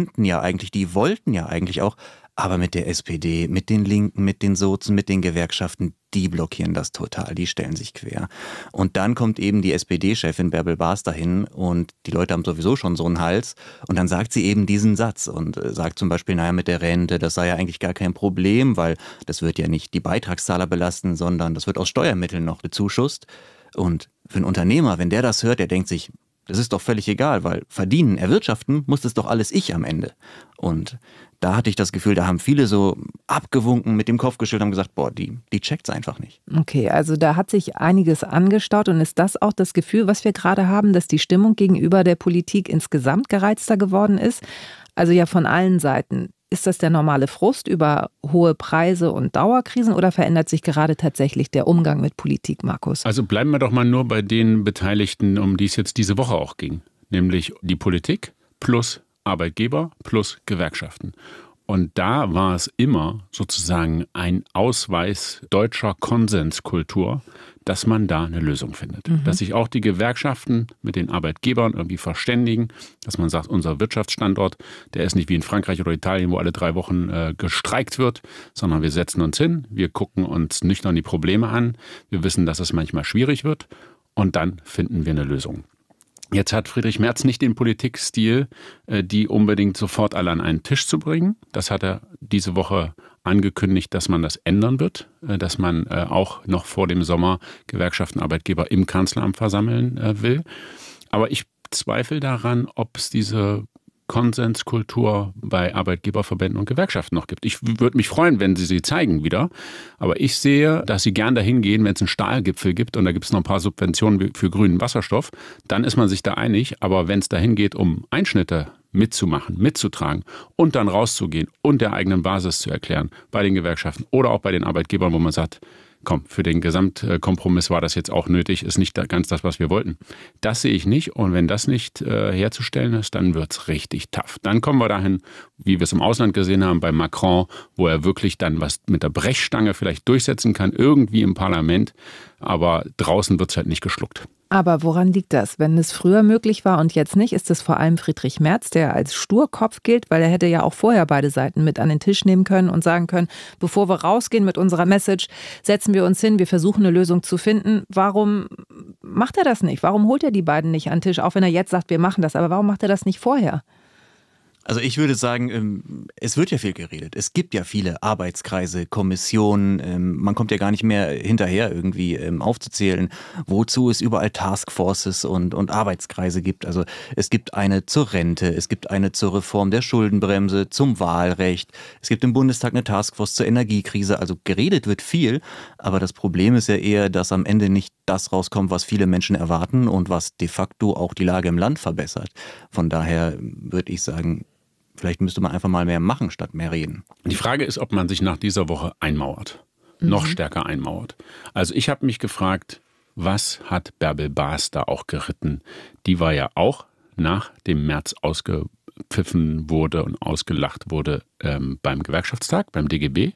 Speaker 11: wollten ja eigentlich auch, aber mit der SPD, mit den Linken, mit den Sozen, mit den Gewerkschaften, die blockieren das total, die stellen sich quer. Und dann kommt eben die SPD-Chefin Bärbel Baas dahin und die Leute haben sowieso schon so einen Hals und dann sagt sie eben diesen Satz und sagt zum Beispiel, naja, mit der Rente, das sei ja eigentlich gar kein Problem, weil das wird ja nicht die Beitragszahler belasten, sondern das wird aus Steuermitteln noch bezuschusst. Und für einen Unternehmer, wenn der das hört, der denkt sich, das ist doch völlig egal, weil verdienen, erwirtschaften muss das doch alles ich am Ende. Und da hatte ich das Gefühl, da haben viele so abgewunken, mit dem Kopf geschüttelt und haben gesagt, boah, die checkt's einfach nicht.
Speaker 9: Okay, also da hat sich einiges angestaut und ist das auch das Gefühl, was wir gerade haben, dass die Stimmung gegenüber der Politik insgesamt gereizter geworden ist? Also ja von allen Seiten. Ist das der normale Frust über hohe Preise und Dauerkrisen oder verändert sich gerade tatsächlich der Umgang mit Politik, Markus?
Speaker 10: Also bleiben wir doch mal nur bei den Beteiligten, um die es jetzt diese Woche auch ging. Nämlich die Politik plus Arbeitgeber plus Gewerkschaften. Und da war es immer sozusagen ein Ausweis deutscher Konsenskultur, dass man da eine Lösung findet. Dass sich auch die Gewerkschaften mit den Arbeitgebern irgendwie verständigen, dass man sagt, unser Wirtschaftsstandort, der ist nicht wie in Frankreich oder Italien, wo alle 3 Wochen gestreikt wird, sondern wir setzen uns hin, wir gucken uns nüchtern die Probleme an, wir wissen, dass es manchmal schwierig wird und dann finden wir eine Lösung. Jetzt hat Friedrich Merz nicht den Politikstil, die unbedingt sofort alle an einen Tisch zu bringen. Das hat er diese Woche angekündigt, dass man das ändern wird, dass man auch noch vor dem Sommer Gewerkschaften, Arbeitgeber im Kanzleramt versammeln will. Aber ich zweifle daran, ob es diese Konsenskultur bei Arbeitgeberverbänden und Gewerkschaften noch gibt. Ich würde mich freuen, wenn sie zeigen wieder. Aber ich sehe, dass sie gern dahin gehen, wenn es einen Stahlgipfel gibt und da gibt es noch ein paar Subventionen für grünen Wasserstoff. Dann ist man sich da einig. Aber wenn es dahin geht, um Einschnitte mitzumachen, mitzutragen und dann rauszugehen und der eigenen Basis zu erklären bei den Gewerkschaften oder auch bei den Arbeitgebern, wo man sagt, komm, für den Gesamtkompromiss war das jetzt auch nötig, ist nicht ganz das, was wir wollten. Das sehe ich nicht und wenn das nicht herzustellen ist, dann wird es richtig tough. Dann kommen wir dahin, wie wir es im Ausland gesehen haben, bei Macron, wo er wirklich dann was mit der Brechstange vielleicht durchsetzen kann, irgendwie im Parlament, aber draußen wird es halt nicht geschluckt.
Speaker 9: Aber woran liegt das? Wenn es früher möglich war und jetzt nicht, ist es vor allem Friedrich Merz, der als Sturkopf gilt, weil er hätte ja auch vorher beide Seiten mit an den Tisch nehmen können und sagen können, bevor wir rausgehen mit unserer Message, setzen wir uns hin, wir versuchen eine Lösung zu finden. Warum macht er das nicht? Warum holt er die beiden nicht an den Tisch? Auch wenn er jetzt sagt, wir machen das, aber warum macht er das nicht vorher?
Speaker 11: Also ich würde sagen, es wird ja viel geredet. Es gibt ja viele Arbeitskreise, Kommissionen. Man kommt ja gar nicht mehr hinterher, irgendwie aufzuzählen, wozu es überall Taskforces und Arbeitskreise gibt. Also es gibt eine zur Rente, es gibt eine zur Reform der Schuldenbremse, zum Wahlrecht. Es gibt im Bundestag eine Taskforce zur Energiekrise. Also geredet wird viel, aber das Problem ist ja eher, dass am Ende nicht das rauskommt, was viele Menschen erwarten und was de facto auch die Lage im Land verbessert. Von daher würde ich sagen, vielleicht müsste man einfach mal mehr machen, statt mehr reden.
Speaker 10: Die Frage ist, ob man sich nach dieser Woche einmauert. Noch stärker einmauert. Also ich habe mich gefragt, was hat Bärbel Baas da auch geritten? Die war ja auch nach dem März ausgepfiffen wurde und ausgelacht wurde beim Gewerkschaftstag, beim DGB.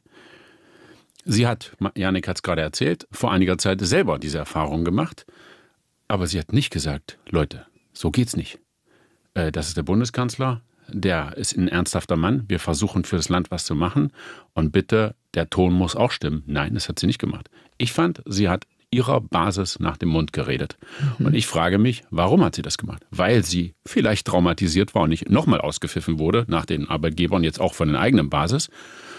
Speaker 10: Sie hat, Jannik hat es gerade erzählt, vor einiger Zeit selber diese Erfahrung gemacht. Aber sie hat nicht gesagt, Leute, so geht's nicht. Das ist der Bundeskanzler, der ist ein ernsthafter Mann. Wir versuchen für das Land was zu machen. Und bitte, der Ton muss auch stimmen. Nein, das hat sie nicht gemacht. Ich fand, sie hat ihrer Basis nach dem Mund geredet. Und ich frage mich, warum hat sie das gemacht? Weil sie vielleicht traumatisiert war und nicht nochmal ausgepfiffen wurde, nach den Arbeitgebern, jetzt auch von den eigenen Basis.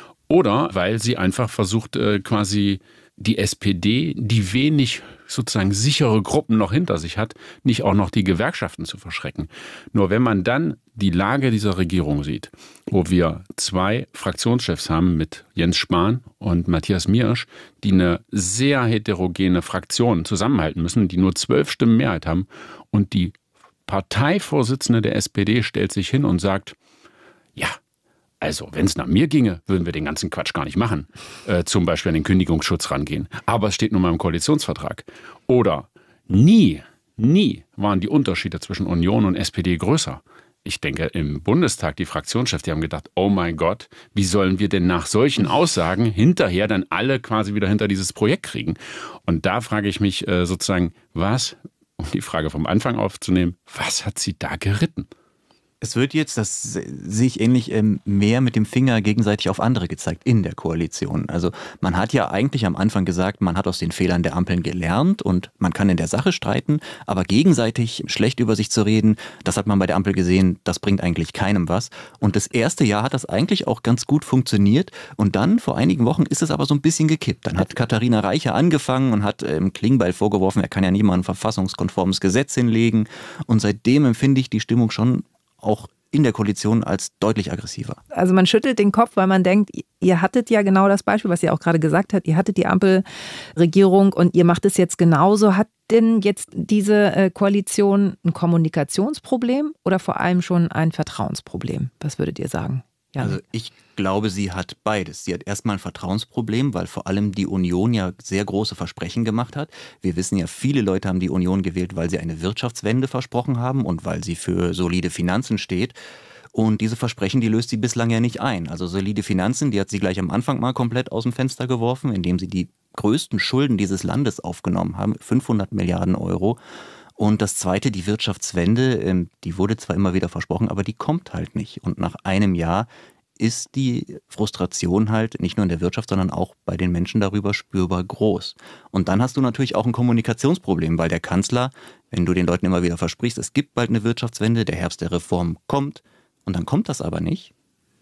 Speaker 10: Oder weil sie einfach versucht, quasi die SPD, die wenig sozusagen sichere Gruppen noch hinter sich hat, nicht auch noch die Gewerkschaften zu verschrecken. Nur wenn man dann die Lage dieser Regierung sieht, wo wir 2 Fraktionschefs haben mit Jens Spahn und Matthias Miersch, die eine sehr heterogene Fraktion zusammenhalten müssen, die nur 12 Stimmen Mehrheit haben, und die Parteivorsitzende der SPD stellt sich hin und sagt, ja, also, wenn es nach mir ginge, würden wir den ganzen Quatsch gar nicht machen. Zum Beispiel an den Kündigungsschutz rangehen. Aber es steht nun mal im Koalitionsvertrag. Oder nie waren die Unterschiede zwischen Union und SPD größer. Ich denke, im Bundestag, die Fraktionschefs, die haben gedacht, oh mein Gott, wie sollen wir denn nach solchen Aussagen hinterher dann alle quasi wieder hinter dieses Projekt kriegen? Und da frage ich mich sozusagen, um die Frage vom Anfang aufzunehmen, was hat sie da geritten?
Speaker 11: Es wird jetzt, das sehe ich ähnlich, mehr mit dem Finger gegenseitig auf andere gezeigt in der Koalition. Also man hat ja eigentlich am Anfang gesagt, man hat aus den Fehlern der Ampeln gelernt und man kann in der Sache streiten, aber gegenseitig schlecht über sich zu reden, das hat man bei der Ampel gesehen, das bringt eigentlich keinem was. Und das erste Jahr hat das eigentlich auch ganz gut funktioniert und dann vor einigen Wochen ist es aber so ein bisschen gekippt. Dann hat Katharina Reiche angefangen und hat Klingbeil vorgeworfen, er kann ja nicht mal ein verfassungskonformes Gesetz hinlegen, und seitdem empfinde ich die Stimmung schon auch in der Koalition als deutlich aggressiver.
Speaker 9: Also man schüttelt den Kopf, weil man denkt, ihr hattet ja genau das Beispiel, was ihr auch gerade gesagt habt, ihr hattet die Ampelregierung und ihr macht es jetzt genauso. Hat denn jetzt diese Koalition ein Kommunikationsproblem oder vor allem schon ein Vertrauensproblem? Was würdet ihr sagen? Ja.
Speaker 11: Also ich glaube, sie hat beides. Sie hat erstmal ein Vertrauensproblem, weil vor allem die Union ja sehr große Versprechen gemacht hat. Wir wissen ja, viele Leute haben die Union gewählt, weil sie eine Wirtschaftswende versprochen haben und weil sie für solide Finanzen steht. Und diese Versprechen, die löst sie bislang ja nicht ein. Also solide Finanzen, die hat sie gleich am Anfang mal komplett aus dem Fenster geworfen, indem sie die größten Schulden dieses Landes aufgenommen haben, 500 Milliarden Euro. Und das Zweite, die Wirtschaftswende, die wurde zwar immer wieder versprochen, aber die kommt halt nicht. Und nach einem Jahr ist die Frustration halt nicht nur in der Wirtschaft, sondern auch bei den Menschen darüber spürbar groß. Und dann hast du natürlich auch ein Kommunikationsproblem, weil der Kanzler, wenn du den Leuten immer wieder versprichst, es gibt bald eine Wirtschaftswende, der Herbst der Reform kommt, und dann kommt das aber nicht,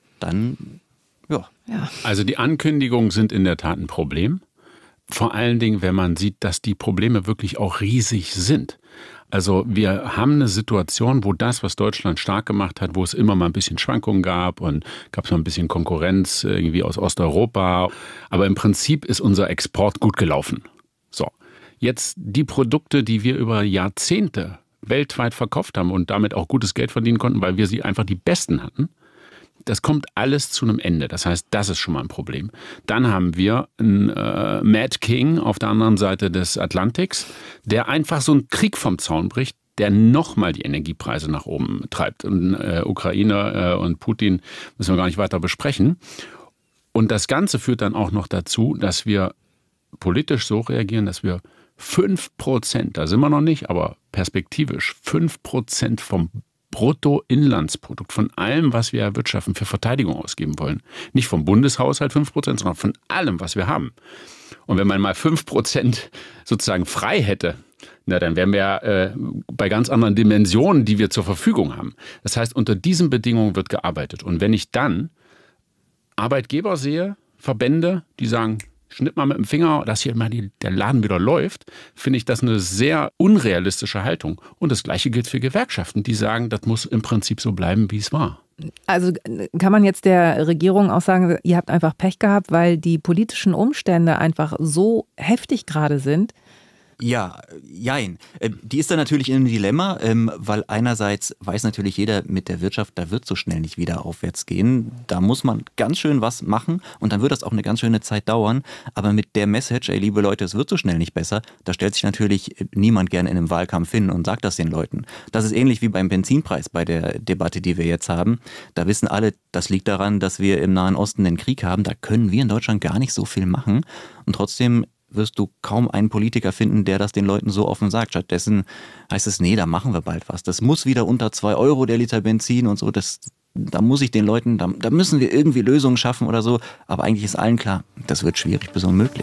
Speaker 11: dann, ja.
Speaker 10: Also die Ankündigungen sind in der Tat ein Problem. Vor allen Dingen, wenn man sieht, dass die Probleme wirklich auch riesig sind. Also wir haben eine Situation, wo das, was Deutschland stark gemacht hat, wo es immer mal ein bisschen Schwankungen gab und gab es mal ein bisschen Konkurrenz irgendwie aus Osteuropa. Aber im Prinzip ist unser Export gut gelaufen. So, jetzt die Produkte, die wir über Jahrzehnte weltweit verkauft haben und damit auch gutes Geld verdienen konnten, weil wir sie einfach die besten hatten. Das kommt alles zu einem Ende. Das heißt, das ist schon mal ein Problem. Dann haben wir einen Mad King auf der anderen Seite des Atlantiks, der einfach so einen Krieg vom Zaun bricht, der nochmal die Energiepreise nach oben treibt. Und Ukraine und Putin müssen wir gar nicht weiter besprechen. Und das Ganze führt dann auch noch dazu, dass wir politisch so reagieren, dass wir 5%, da sind wir noch nicht, aber perspektivisch 5% vom Bruttoinlandsprodukt, von allem, was wir erwirtschaften, für Verteidigung ausgeben wollen. Nicht vom Bundeshaushalt 5%, sondern von allem, was wir haben. Und wenn man mal 5% sozusagen frei hätte, na, dann wären wir bei ganz anderen Dimensionen, die wir zur Verfügung haben. Das heißt, unter diesen Bedingungen wird gearbeitet. Und wenn ich dann Arbeitgeber sehe, Verbände, die sagen, schnipp mal mit dem Finger, dass hier mal der Laden wieder läuft, finde ich das eine sehr unrealistische Haltung. Und das Gleiche gilt für Gewerkschaften, die sagen, das muss im Prinzip so bleiben, wie es war.
Speaker 9: Also kann man jetzt der Regierung auch sagen, ihr habt einfach Pech gehabt, weil die politischen Umstände einfach so heftig gerade sind,
Speaker 11: Ja, jein. Die ist da natürlich in einem Dilemma, weil einerseits weiß natürlich jeder mit der Wirtschaft, da wird so schnell nicht wieder aufwärts gehen. Da muss man ganz schön was machen und dann wird das auch eine ganz schöne Zeit dauern. Aber mit der Message, ey, liebe Leute, es wird so schnell nicht besser, da stellt sich natürlich niemand gerne in einem Wahlkampf hin und sagt das den Leuten. Das ist ähnlich wie beim Benzinpreis bei der Debatte, die wir jetzt haben. Da wissen alle, das liegt daran, dass wir im Nahen Osten den Krieg haben. Da können wir in Deutschland gar nicht so viel machen. Und trotzdem wirst du kaum einen Politiker finden, der das den Leuten so offen sagt. Stattdessen heißt es, nee, da machen wir bald was. Das muss wieder unter 2 Euro der Liter Benzin und so. Da muss ich den Leuten, da müssen wir irgendwie Lösungen schaffen oder so. Aber eigentlich ist allen klar, das wird schwierig bis unmöglich.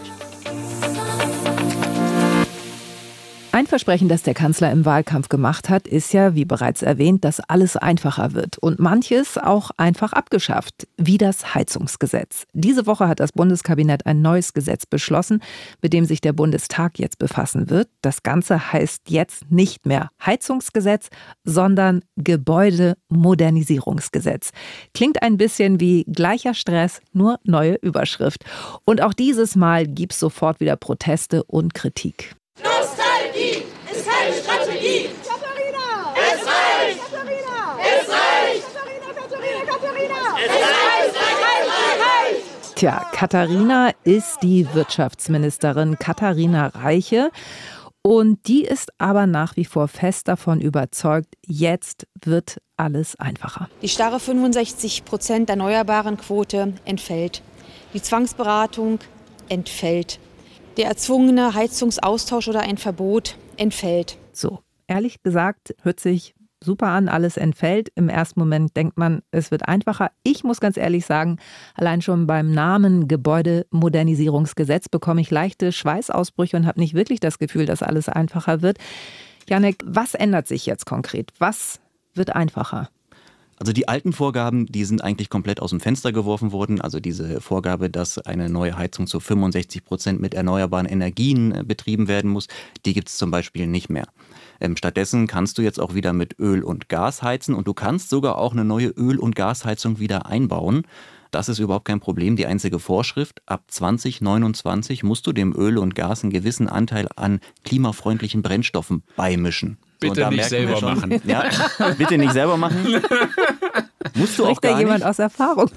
Speaker 9: Ein Versprechen, das der Kanzler im Wahlkampf gemacht hat, ist ja, wie bereits erwähnt, dass alles einfacher wird und manches auch einfach abgeschafft, wie das Heizungsgesetz. Diese Woche hat das Bundeskabinett ein neues Gesetz beschlossen, mit dem sich der Bundestag jetzt befassen wird. Das Ganze heißt jetzt nicht mehr Heizungsgesetz, sondern Gebäudemodernisierungsgesetz. Klingt ein bisschen wie gleicher Stress, nur neue Überschrift. Und auch dieses Mal gibt es sofort wieder Proteste und Kritik.
Speaker 13: Nostalgie ist keine Strategie. Katharina! Es reicht! Katharina! Es reicht! Katharina! Es reicht!
Speaker 9: Tja, Katharina ist die Wirtschaftsministerin Katharina Reiche. Und die ist aber nach wie vor fest davon überzeugt, jetzt wird alles einfacher.
Speaker 14: Die starre 65% erneuerbaren Quote entfällt. Die Zwangsberatung entfällt. Der erzwungene Heizungsaustausch oder ein Verbot entfällt.
Speaker 9: So, ehrlich gesagt, hört sich super an, alles entfällt. Im ersten Moment denkt man, es wird einfacher. Ich muss ganz ehrlich sagen, allein schon beim Namen Gebäudemodernisierungsgesetz bekomme ich leichte Schweißausbrüche und habe nicht wirklich das Gefühl, dass alles einfacher wird. Jannik, was ändert sich jetzt konkret? Was wird einfacher?
Speaker 11: Also die alten Vorgaben, die sind eigentlich komplett aus dem Fenster geworfen worden. Also diese Vorgabe, dass eine neue Heizung zu 65% mit erneuerbaren Energien betrieben werden muss, die gibt es zum Beispiel nicht mehr. Stattdessen kannst du jetzt auch wieder mit Öl und Gas heizen und du kannst sogar auch eine neue Öl- und Gasheizung wieder einbauen. Das ist überhaupt kein Problem. Die einzige Vorschrift, ab 2029 musst du dem Öl und Gas einen gewissen Anteil an klimafreundlichen Brennstoffen beimischen.
Speaker 10: Bitte nicht selber machen.
Speaker 11: Ja, bitte nicht selber machen. Musst du auch gar
Speaker 9: da jemand
Speaker 11: nicht.
Speaker 9: Aus Erfahrung?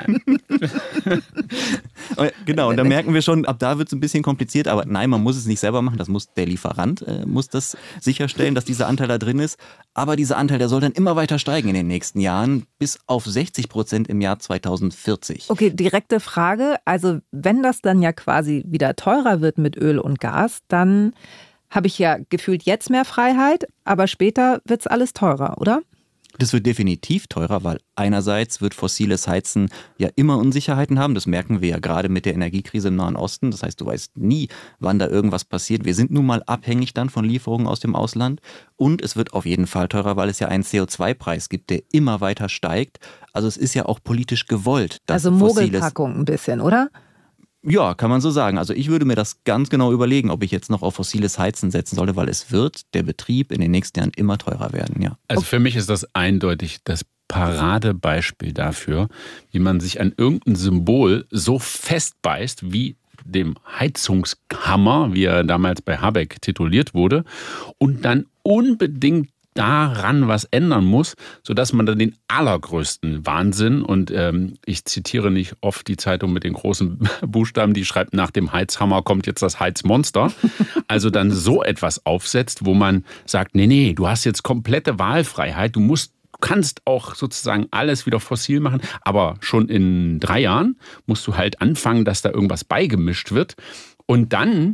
Speaker 11: Genau, und da merken wir schon, ab da wird es ein bisschen kompliziert, aber nein, man muss es nicht selber machen, das muss der Lieferant muss das sicherstellen, dass dieser Anteil da drin ist. Aber dieser Anteil, der soll dann immer weiter steigen in den nächsten Jahren, bis auf 60% im Jahr 2040.
Speaker 9: Okay, direkte Frage. Also wenn das dann ja quasi wieder teurer wird mit Öl und Gas, dann habe ich ja gefühlt jetzt mehr Freiheit, aber später wird es alles teurer, oder?
Speaker 11: Das wird definitiv teurer, weil einerseits wird fossiles Heizen ja immer Unsicherheiten haben. Das merken wir ja gerade mit der Energiekrise im Nahen Osten. Das heißt, du weißt nie, wann da irgendwas passiert. Wir sind nun mal abhängig dann von Lieferungen aus dem Ausland. Und es wird auf jeden Fall teurer, weil es ja einen CO2-Preis gibt, der immer weiter steigt. Also es ist ja auch politisch gewollt. Dass
Speaker 9: also Mogelpackung ein bisschen, oder?
Speaker 11: Ja, kann man so sagen. Also ich würde mir das ganz genau überlegen, ob ich jetzt noch auf fossiles Heizen setzen sollte, weil es wird der Betrieb in den nächsten Jahren immer teurer werden, ja.
Speaker 10: Also für mich ist das eindeutig das Paradebeispiel dafür, wie man sich an irgendein Symbol so festbeißt wie dem Heizungshammer, wie er damals bei Habeck tituliert wurde, und dann unbedingt daran was ändern muss, sodass man dann den allergrößten Wahnsinn, und ich zitiere nicht oft die Zeitung mit den großen Buchstaben, die schreibt, nach dem Heizhammer kommt jetzt das Heizmonster, also dann so etwas aufsetzt, wo man sagt, nee, du hast jetzt komplette Wahlfreiheit, du kannst auch sozusagen alles wieder fossil machen, aber schon in 3 Jahren musst du halt anfangen, dass da irgendwas beigemischt wird und dann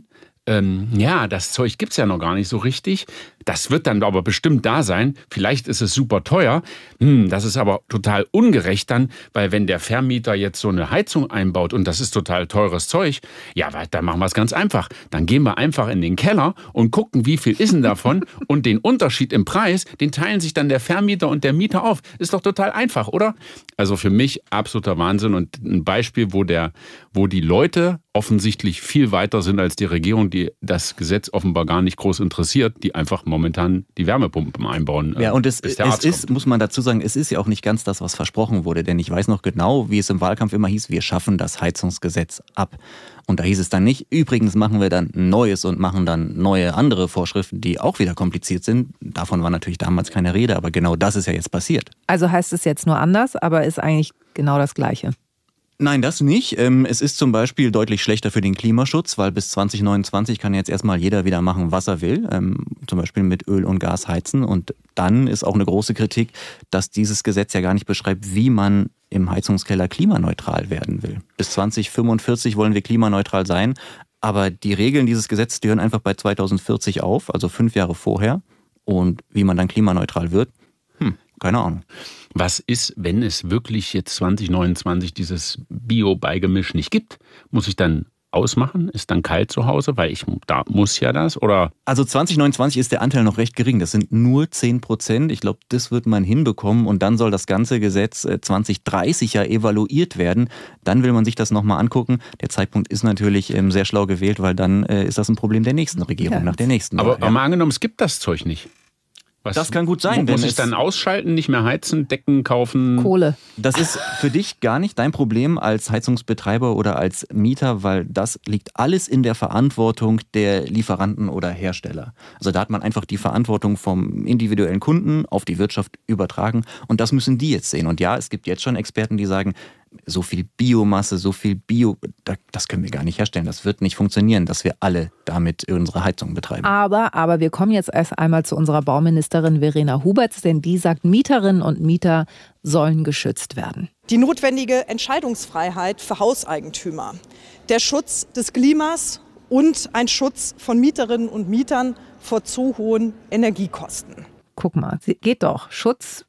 Speaker 10: das Zeug gibt's ja noch gar nicht so richtig. Das wird dann aber bestimmt da sein. Vielleicht ist es super teuer. Das ist aber total ungerecht dann, weil wenn der Vermieter jetzt so eine Heizung einbaut und das ist total teures Zeug, ja, dann machen wir es ganz einfach. Dann gehen wir einfach in den Keller und gucken, wie viel ist denn davon und den Unterschied im Preis, den teilen sich dann der Vermieter und der Mieter auf. Ist doch total einfach, oder? Also für mich absoluter Wahnsinn und ein Beispiel, wo die Leute offensichtlich viel weiter sind als die Regierung, die die das Gesetz offenbar gar nicht groß interessiert, die einfach momentan die Wärmepumpen einbauen.
Speaker 11: Ja, und es ist, muss man dazu sagen, es ist ja auch nicht ganz das, was versprochen wurde. Denn ich weiß noch genau, wie es im Wahlkampf immer hieß, wir schaffen das Heizungsgesetz ab. Und da hieß es dann nicht, übrigens machen wir dann ein neues und machen dann neue andere Vorschriften, die auch wieder kompliziert sind. Davon war natürlich damals keine Rede, aber genau das ist ja jetzt passiert.
Speaker 9: Also heißt es jetzt nur anders, aber ist eigentlich genau das Gleiche.
Speaker 11: Nein, das nicht. Es ist zum Beispiel deutlich schlechter für den Klimaschutz, weil bis 2029 kann jetzt erstmal jeder wieder machen, was er will, zum Beispiel mit Öl und Gas heizen. Und dann ist auch eine große Kritik, dass dieses Gesetz ja gar nicht beschreibt, wie man im Heizungskeller klimaneutral werden will. Bis 2045 wollen wir klimaneutral sein, aber die Regeln dieses Gesetzes, die hören einfach bei 2040 auf, also 5 Jahre vorher. Und wie man dann klimaneutral wird, keine Ahnung.
Speaker 10: Was ist, wenn es wirklich jetzt 2029 dieses Bio-Beigemisch nicht gibt? Muss ich dann ausmachen? Ist dann kalt zu Hause? Weil da muss ja das, oder?
Speaker 11: Also 2029 ist der Anteil noch recht gering. Das sind nur 10%. Ich glaube, das wird man hinbekommen. Und dann soll das ganze Gesetz 2030 ja evaluiert werden. Dann will man sich das nochmal angucken. Der Zeitpunkt ist natürlich sehr schlau gewählt, weil dann ist das ein Problem der nächsten Regierung, nach der nächsten Wahl.
Speaker 10: Aber mal angenommen, es gibt das Zeug nicht.
Speaker 11: Das kann gut sein.
Speaker 10: Muss ich dann ausschalten, nicht mehr heizen, Decken kaufen?
Speaker 9: Kohle.
Speaker 11: Das ist für dich gar nicht dein Problem als Heizungsbetreiber oder als Mieter, weil das liegt alles in der Verantwortung der Lieferanten oder Hersteller. Also da hat man einfach die Verantwortung vom individuellen Kunden auf die Wirtschaft übertragen und das müssen die jetzt sehen. Und ja, es gibt jetzt schon Experten, die sagen, so viel Biomasse, so viel das können wir gar nicht herstellen. Das wird nicht funktionieren, dass wir alle damit unsere Heizung betreiben.
Speaker 9: Aber wir kommen jetzt erst einmal zu unserer Bauministerin Verena Huberts, denn die sagt, Mieterinnen und Mieter sollen geschützt werden.
Speaker 15: Die notwendige Entscheidungsfreiheit für Hauseigentümer, der Schutz des Klimas und ein Schutz von Mieterinnen und Mietern vor zu hohen Energiekosten.
Speaker 9: Guck mal, geht doch. Schutz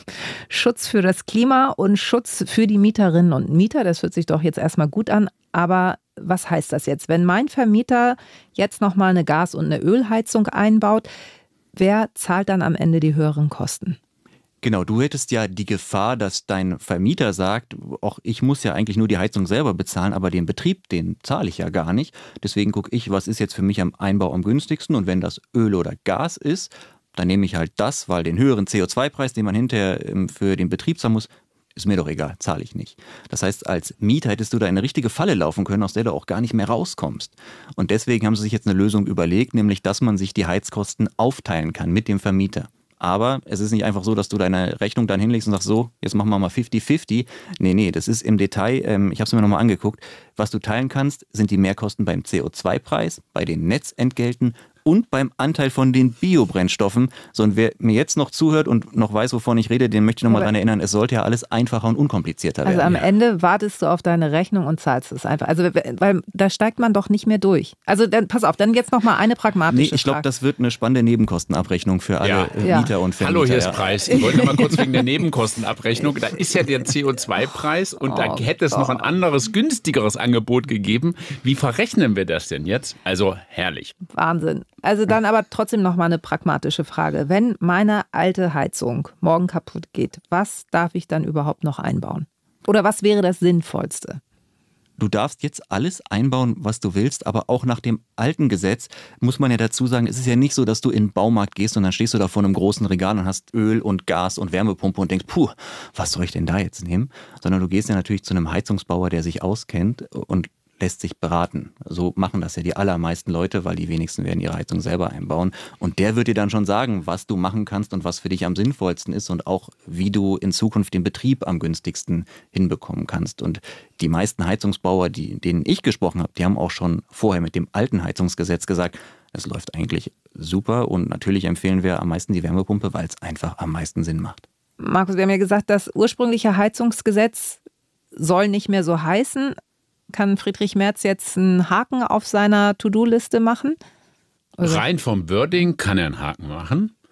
Speaker 9: für das Klima und Schutz für die Mieterinnen und Mieter. Das hört sich doch jetzt erstmal gut an. Aber was heißt das jetzt? Wenn mein Vermieter jetzt nochmal eine Gas- und eine Ölheizung einbaut, wer zahlt dann am Ende die höheren Kosten?
Speaker 11: Genau, du hättest ja die Gefahr, dass dein Vermieter sagt, auch ich muss ja eigentlich nur die Heizung selber bezahlen, aber den Betrieb, den zahle ich ja gar nicht. Deswegen gucke ich, was ist jetzt für mich am Einbau am günstigsten. Und wenn das Öl oder Gas ist, dann nehme ich halt das, weil den höheren CO2-Preis, den man hinterher für den Betrieb zahlen muss, ist mir doch egal, zahle ich nicht. Das heißt, als Mieter hättest du da eine richtige Falle laufen können, aus der du auch gar nicht mehr rauskommst. Und deswegen haben sie sich jetzt eine Lösung überlegt, nämlich, dass man sich die Heizkosten aufteilen kann mit dem Vermieter. Aber es ist nicht einfach so, dass du deine Rechnung dann hinlegst und sagst, so, jetzt machen wir mal 50-50. Nee, das ist im Detail, ich habe es mir nochmal angeguckt, was du teilen kannst, sind die Mehrkosten beim CO2-Preis, bei den Netzentgelten und beim Anteil von den Biobrennstoffen. So, und wer mir jetzt noch zuhört und noch weiß, wovon ich rede, den möchte ich nochmal daran erinnern, es sollte ja alles einfacher und unkomplizierter werden.
Speaker 9: Also am Ende wartest du auf deine Rechnung und zahlst es einfach. Also, weil da steigt man doch nicht mehr durch. Also dann, pass auf, dann jetzt nochmal eine pragmatische Frage.
Speaker 11: Ich glaube, das wird eine spannende Nebenkostenabrechnung für alle Mieter und Vermieter.
Speaker 10: Hallo, hier ist Preis. Ich wollte mal kurz wegen der Nebenkostenabrechnung. Da ist ja der CO2-Preis und da hätte es noch ein anderes, günstigeres Angebot gegeben. Wie verrechnen wir das denn jetzt? Also herrlich.
Speaker 9: Wahnsinn. Also dann aber trotzdem noch mal eine pragmatische Frage. Wenn meine alte Heizung morgen kaputt geht, was darf ich dann überhaupt noch einbauen? Oder was wäre das Sinnvollste?
Speaker 11: Du darfst jetzt alles einbauen, was du willst, aber auch nach dem alten Gesetz muss man ja dazu sagen, es ist ja nicht so, dass du in den Baumarkt gehst und dann stehst du da vor einem großen Regal und hast Öl und Gas und Wärmepumpe und denkst, was soll ich denn da jetzt nehmen? Sondern du gehst ja natürlich zu einem Heizungsbauer, der sich auskennt und lässt sich beraten. So machen das ja die allermeisten Leute, weil die wenigsten werden ihre Heizung selber einbauen. Und der wird dir dann schon sagen, was du machen kannst und was für dich am sinnvollsten ist und auch, wie du in Zukunft den Betrieb am günstigsten hinbekommen kannst. Und die meisten Heizungsbauer, denen ich gesprochen habe, die haben auch schon vorher mit dem alten Heizungsgesetz gesagt, es läuft eigentlich super und natürlich empfehlen wir am meisten die Wärmepumpe, weil es einfach am meisten Sinn macht.
Speaker 9: Markus, wir haben ja gesagt, das ursprüngliche Heizungsgesetz soll nicht mehr so heißen. Kann Friedrich Merz jetzt einen Haken auf seiner To-Do-Liste machen?
Speaker 10: Rein vom Wording kann er einen Haken machen.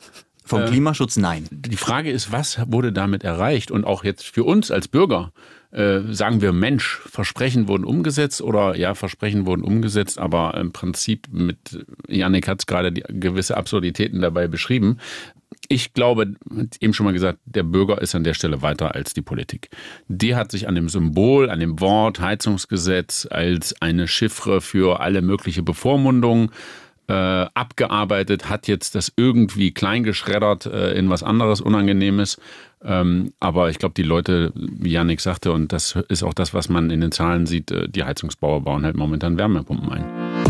Speaker 11: Vom Klimaschutz nein.
Speaker 10: Die Frage ist, was wurde damit erreicht? Und auch jetzt für uns als Bürger, sagen wir, Mensch, Versprechen wurden umgesetzt oder ja, Versprechen wurden umgesetzt, aber im Prinzip Jannik hat es gerade gewisse Absurditäten dabei beschrieben. Ich glaube, eben schon mal gesagt, der Bürger ist an der Stelle weiter als die Politik. Die hat sich an dem Symbol, an dem Wort Heizungsgesetz als eine Chiffre für alle mögliche Bevormundungen abgearbeitet, hat jetzt das irgendwie kleingeschreddert in was anderes Unangenehmes. Aber ich glaube, die Leute, wie Jannik sagte, und das ist auch das, was man in den Zahlen sieht, die Heizungsbauer bauen halt momentan Wärmepumpen ein.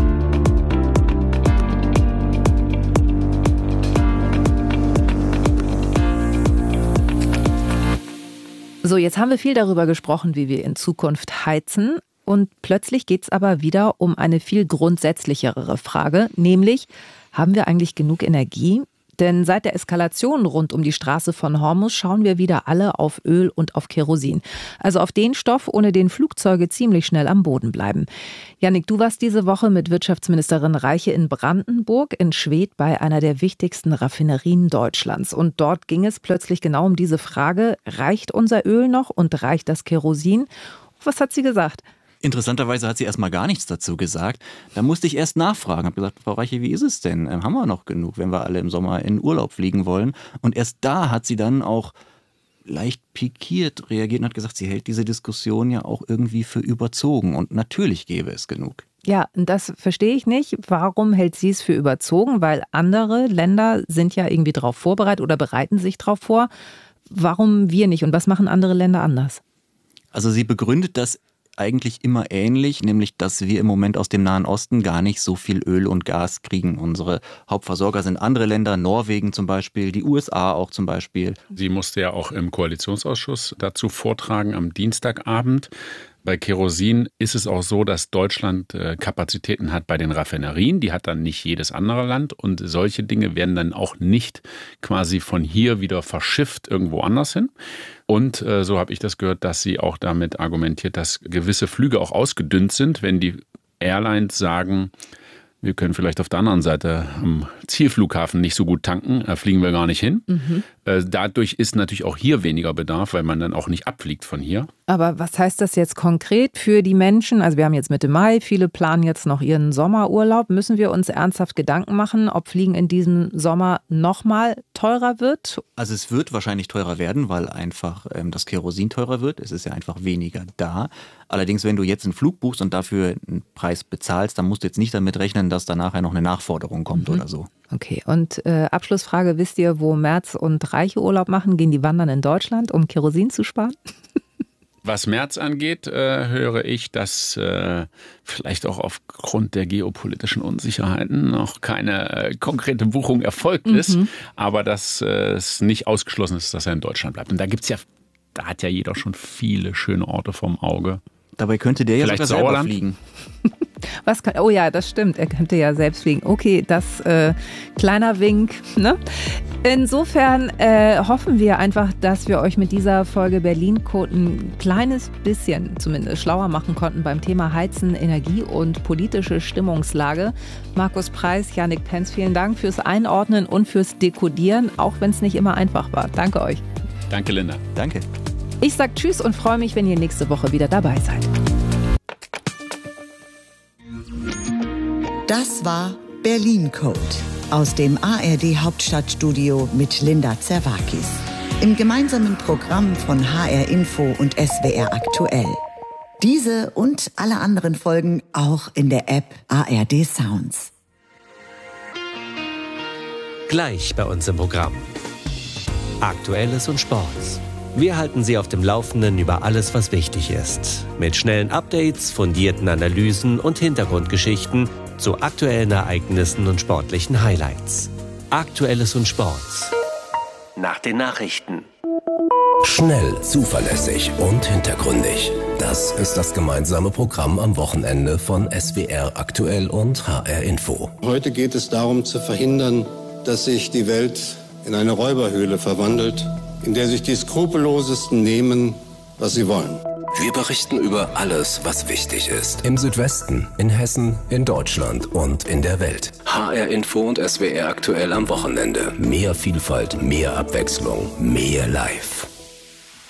Speaker 9: So, jetzt haben wir viel darüber gesprochen, wie wir in Zukunft heizen. Und plötzlich geht es aber wieder um eine viel grundsätzlichere Frage, nämlich, haben wir eigentlich genug Energie? Denn seit der Eskalation rund um die Straße von Hormuz schauen wir wieder alle auf Öl und auf Kerosin. Also auf den Stoff, ohne den Flugzeuge ziemlich schnell am Boden bleiben. Jannik, du warst diese Woche mit Wirtschaftsministerin Reiche in Brandenburg in Schwedt bei einer der wichtigsten Raffinerien Deutschlands. Und dort ging es plötzlich genau um diese Frage, reicht unser Öl noch und reicht das Kerosin? Was hat sie gesagt?
Speaker 11: Interessanterweise hat sie erstmal gar nichts dazu gesagt. Da musste ich erst nachfragen. Habe gesagt, Frau Reiche, wie ist es denn? Haben wir noch genug, wenn wir alle im Sommer in Urlaub fliegen wollen? Und erst da hat sie dann auch leicht pikiert reagiert und hat gesagt, sie hält diese Diskussion ja auch irgendwie für überzogen. Und natürlich gäbe es genug.
Speaker 9: Ja, das verstehe ich nicht. Warum hält sie es für überzogen? Weil andere Länder sind ja irgendwie darauf vorbereitet oder bereiten sich darauf vor. Warum wir nicht? Und was machen andere Länder anders?
Speaker 11: Also sie begründet das eigentlich immer ähnlich, nämlich dass wir im Moment aus dem Nahen Osten gar nicht so viel Öl und Gas kriegen. Unsere Hauptversorger sind andere Länder, Norwegen zum Beispiel, die USA auch zum Beispiel.
Speaker 10: Sie musste ja auch im Koalitionsausschuss dazu vortragen am Dienstagabend. Bei Kerosin ist es auch so, dass Deutschland Kapazitäten hat bei den Raffinerien. Die hat dann nicht jedes andere Land. Und solche Dinge werden dann auch nicht quasi von hier wieder verschifft irgendwo anders hin. Und so habe ich das gehört, dass sie auch damit argumentiert, dass gewisse Flüge auch ausgedünnt sind, wenn die Airlines sagen, wir können vielleicht auf der anderen Seite am Zielflughafen nicht so gut tanken, da fliegen wir gar nicht hin. Dadurch ist natürlich auch hier weniger Bedarf, weil man dann auch nicht abfliegt von hier.
Speaker 9: Aber was heißt das jetzt konkret für die Menschen? Also wir haben jetzt Mitte Mai, viele planen jetzt noch ihren Sommerurlaub. Müssen wir uns ernsthaft Gedanken machen, ob Fliegen in diesem Sommer nochmal teurer wird?
Speaker 11: Also es wird wahrscheinlich teurer werden, weil einfach das Kerosin teurer wird. Es ist ja einfach weniger da. Allerdings, wenn du jetzt einen Flug buchst und dafür einen Preis bezahlst, dann musst du jetzt nicht damit rechnen, dass da nachher noch eine Nachforderung kommt oder so.
Speaker 9: Okay, und Abschlussfrage, wisst ihr, wo Merz und Reiche Urlaub machen? Gehen die wandern in Deutschland, um Kerosin zu sparen?
Speaker 10: Was Merz angeht, höre ich, dass vielleicht auch aufgrund der geopolitischen Unsicherheiten noch keine konkrete Buchung erfolgt ist, aber dass es nicht ausgeschlossen ist, dass er in Deutschland bleibt. Und da hat ja jeder schon viele schöne Orte vom Auge.
Speaker 11: Dabei könnte der ja sogar selber fliegen.
Speaker 9: Oh ja, das stimmt. Er könnte ja selbst fliegen. Okay, das kleiner Wink. Ne? Insofern hoffen wir einfach, dass wir euch mit dieser Folge Berlin Code ein kleines bisschen zumindest schlauer machen konnten beim Thema Heizen, Energie und politische Stimmungslage. Markus Preiß, Jannik Penz, vielen Dank fürs Einordnen und fürs Dekodieren, auch wenn es nicht immer einfach war. Danke euch.
Speaker 10: Danke, Linda.
Speaker 11: Danke.
Speaker 9: Ich sage Tschüss und freue mich, wenn ihr nächste Woche wieder dabei seid.
Speaker 3: Das war Berlin Code aus dem ARD Hauptstadtstudio mit Linda Zerwakis im gemeinsamen Programm von HR Info und SWR Aktuell. Diese und alle anderen Folgen auch in der App ARD Sounds.
Speaker 4: Gleich bei uns im Programm. Aktuelles und Sports. Wir halten Sie auf dem Laufenden über alles, was wichtig ist. Mit schnellen Updates, fundierten Analysen und Hintergrundgeschichten zu aktuellen Ereignissen und sportlichen Highlights. Aktuelles und Sports. Nach den Nachrichten.
Speaker 16: Schnell, zuverlässig und hintergründig. Das ist das gemeinsame Programm am Wochenende von SWR Aktuell und HR Info.
Speaker 17: Heute geht es darum zu verhindern, dass sich die Welt in eine Räuberhöhle verwandelt, in der sich die Skrupellosesten nehmen, was sie wollen.
Speaker 16: Wir berichten über alles, was wichtig ist. Im Südwesten, in Hessen, in Deutschland und in der Welt. HR Info und SWR aktuell am Wochenende. Mehr Vielfalt, mehr Abwechslung, mehr live.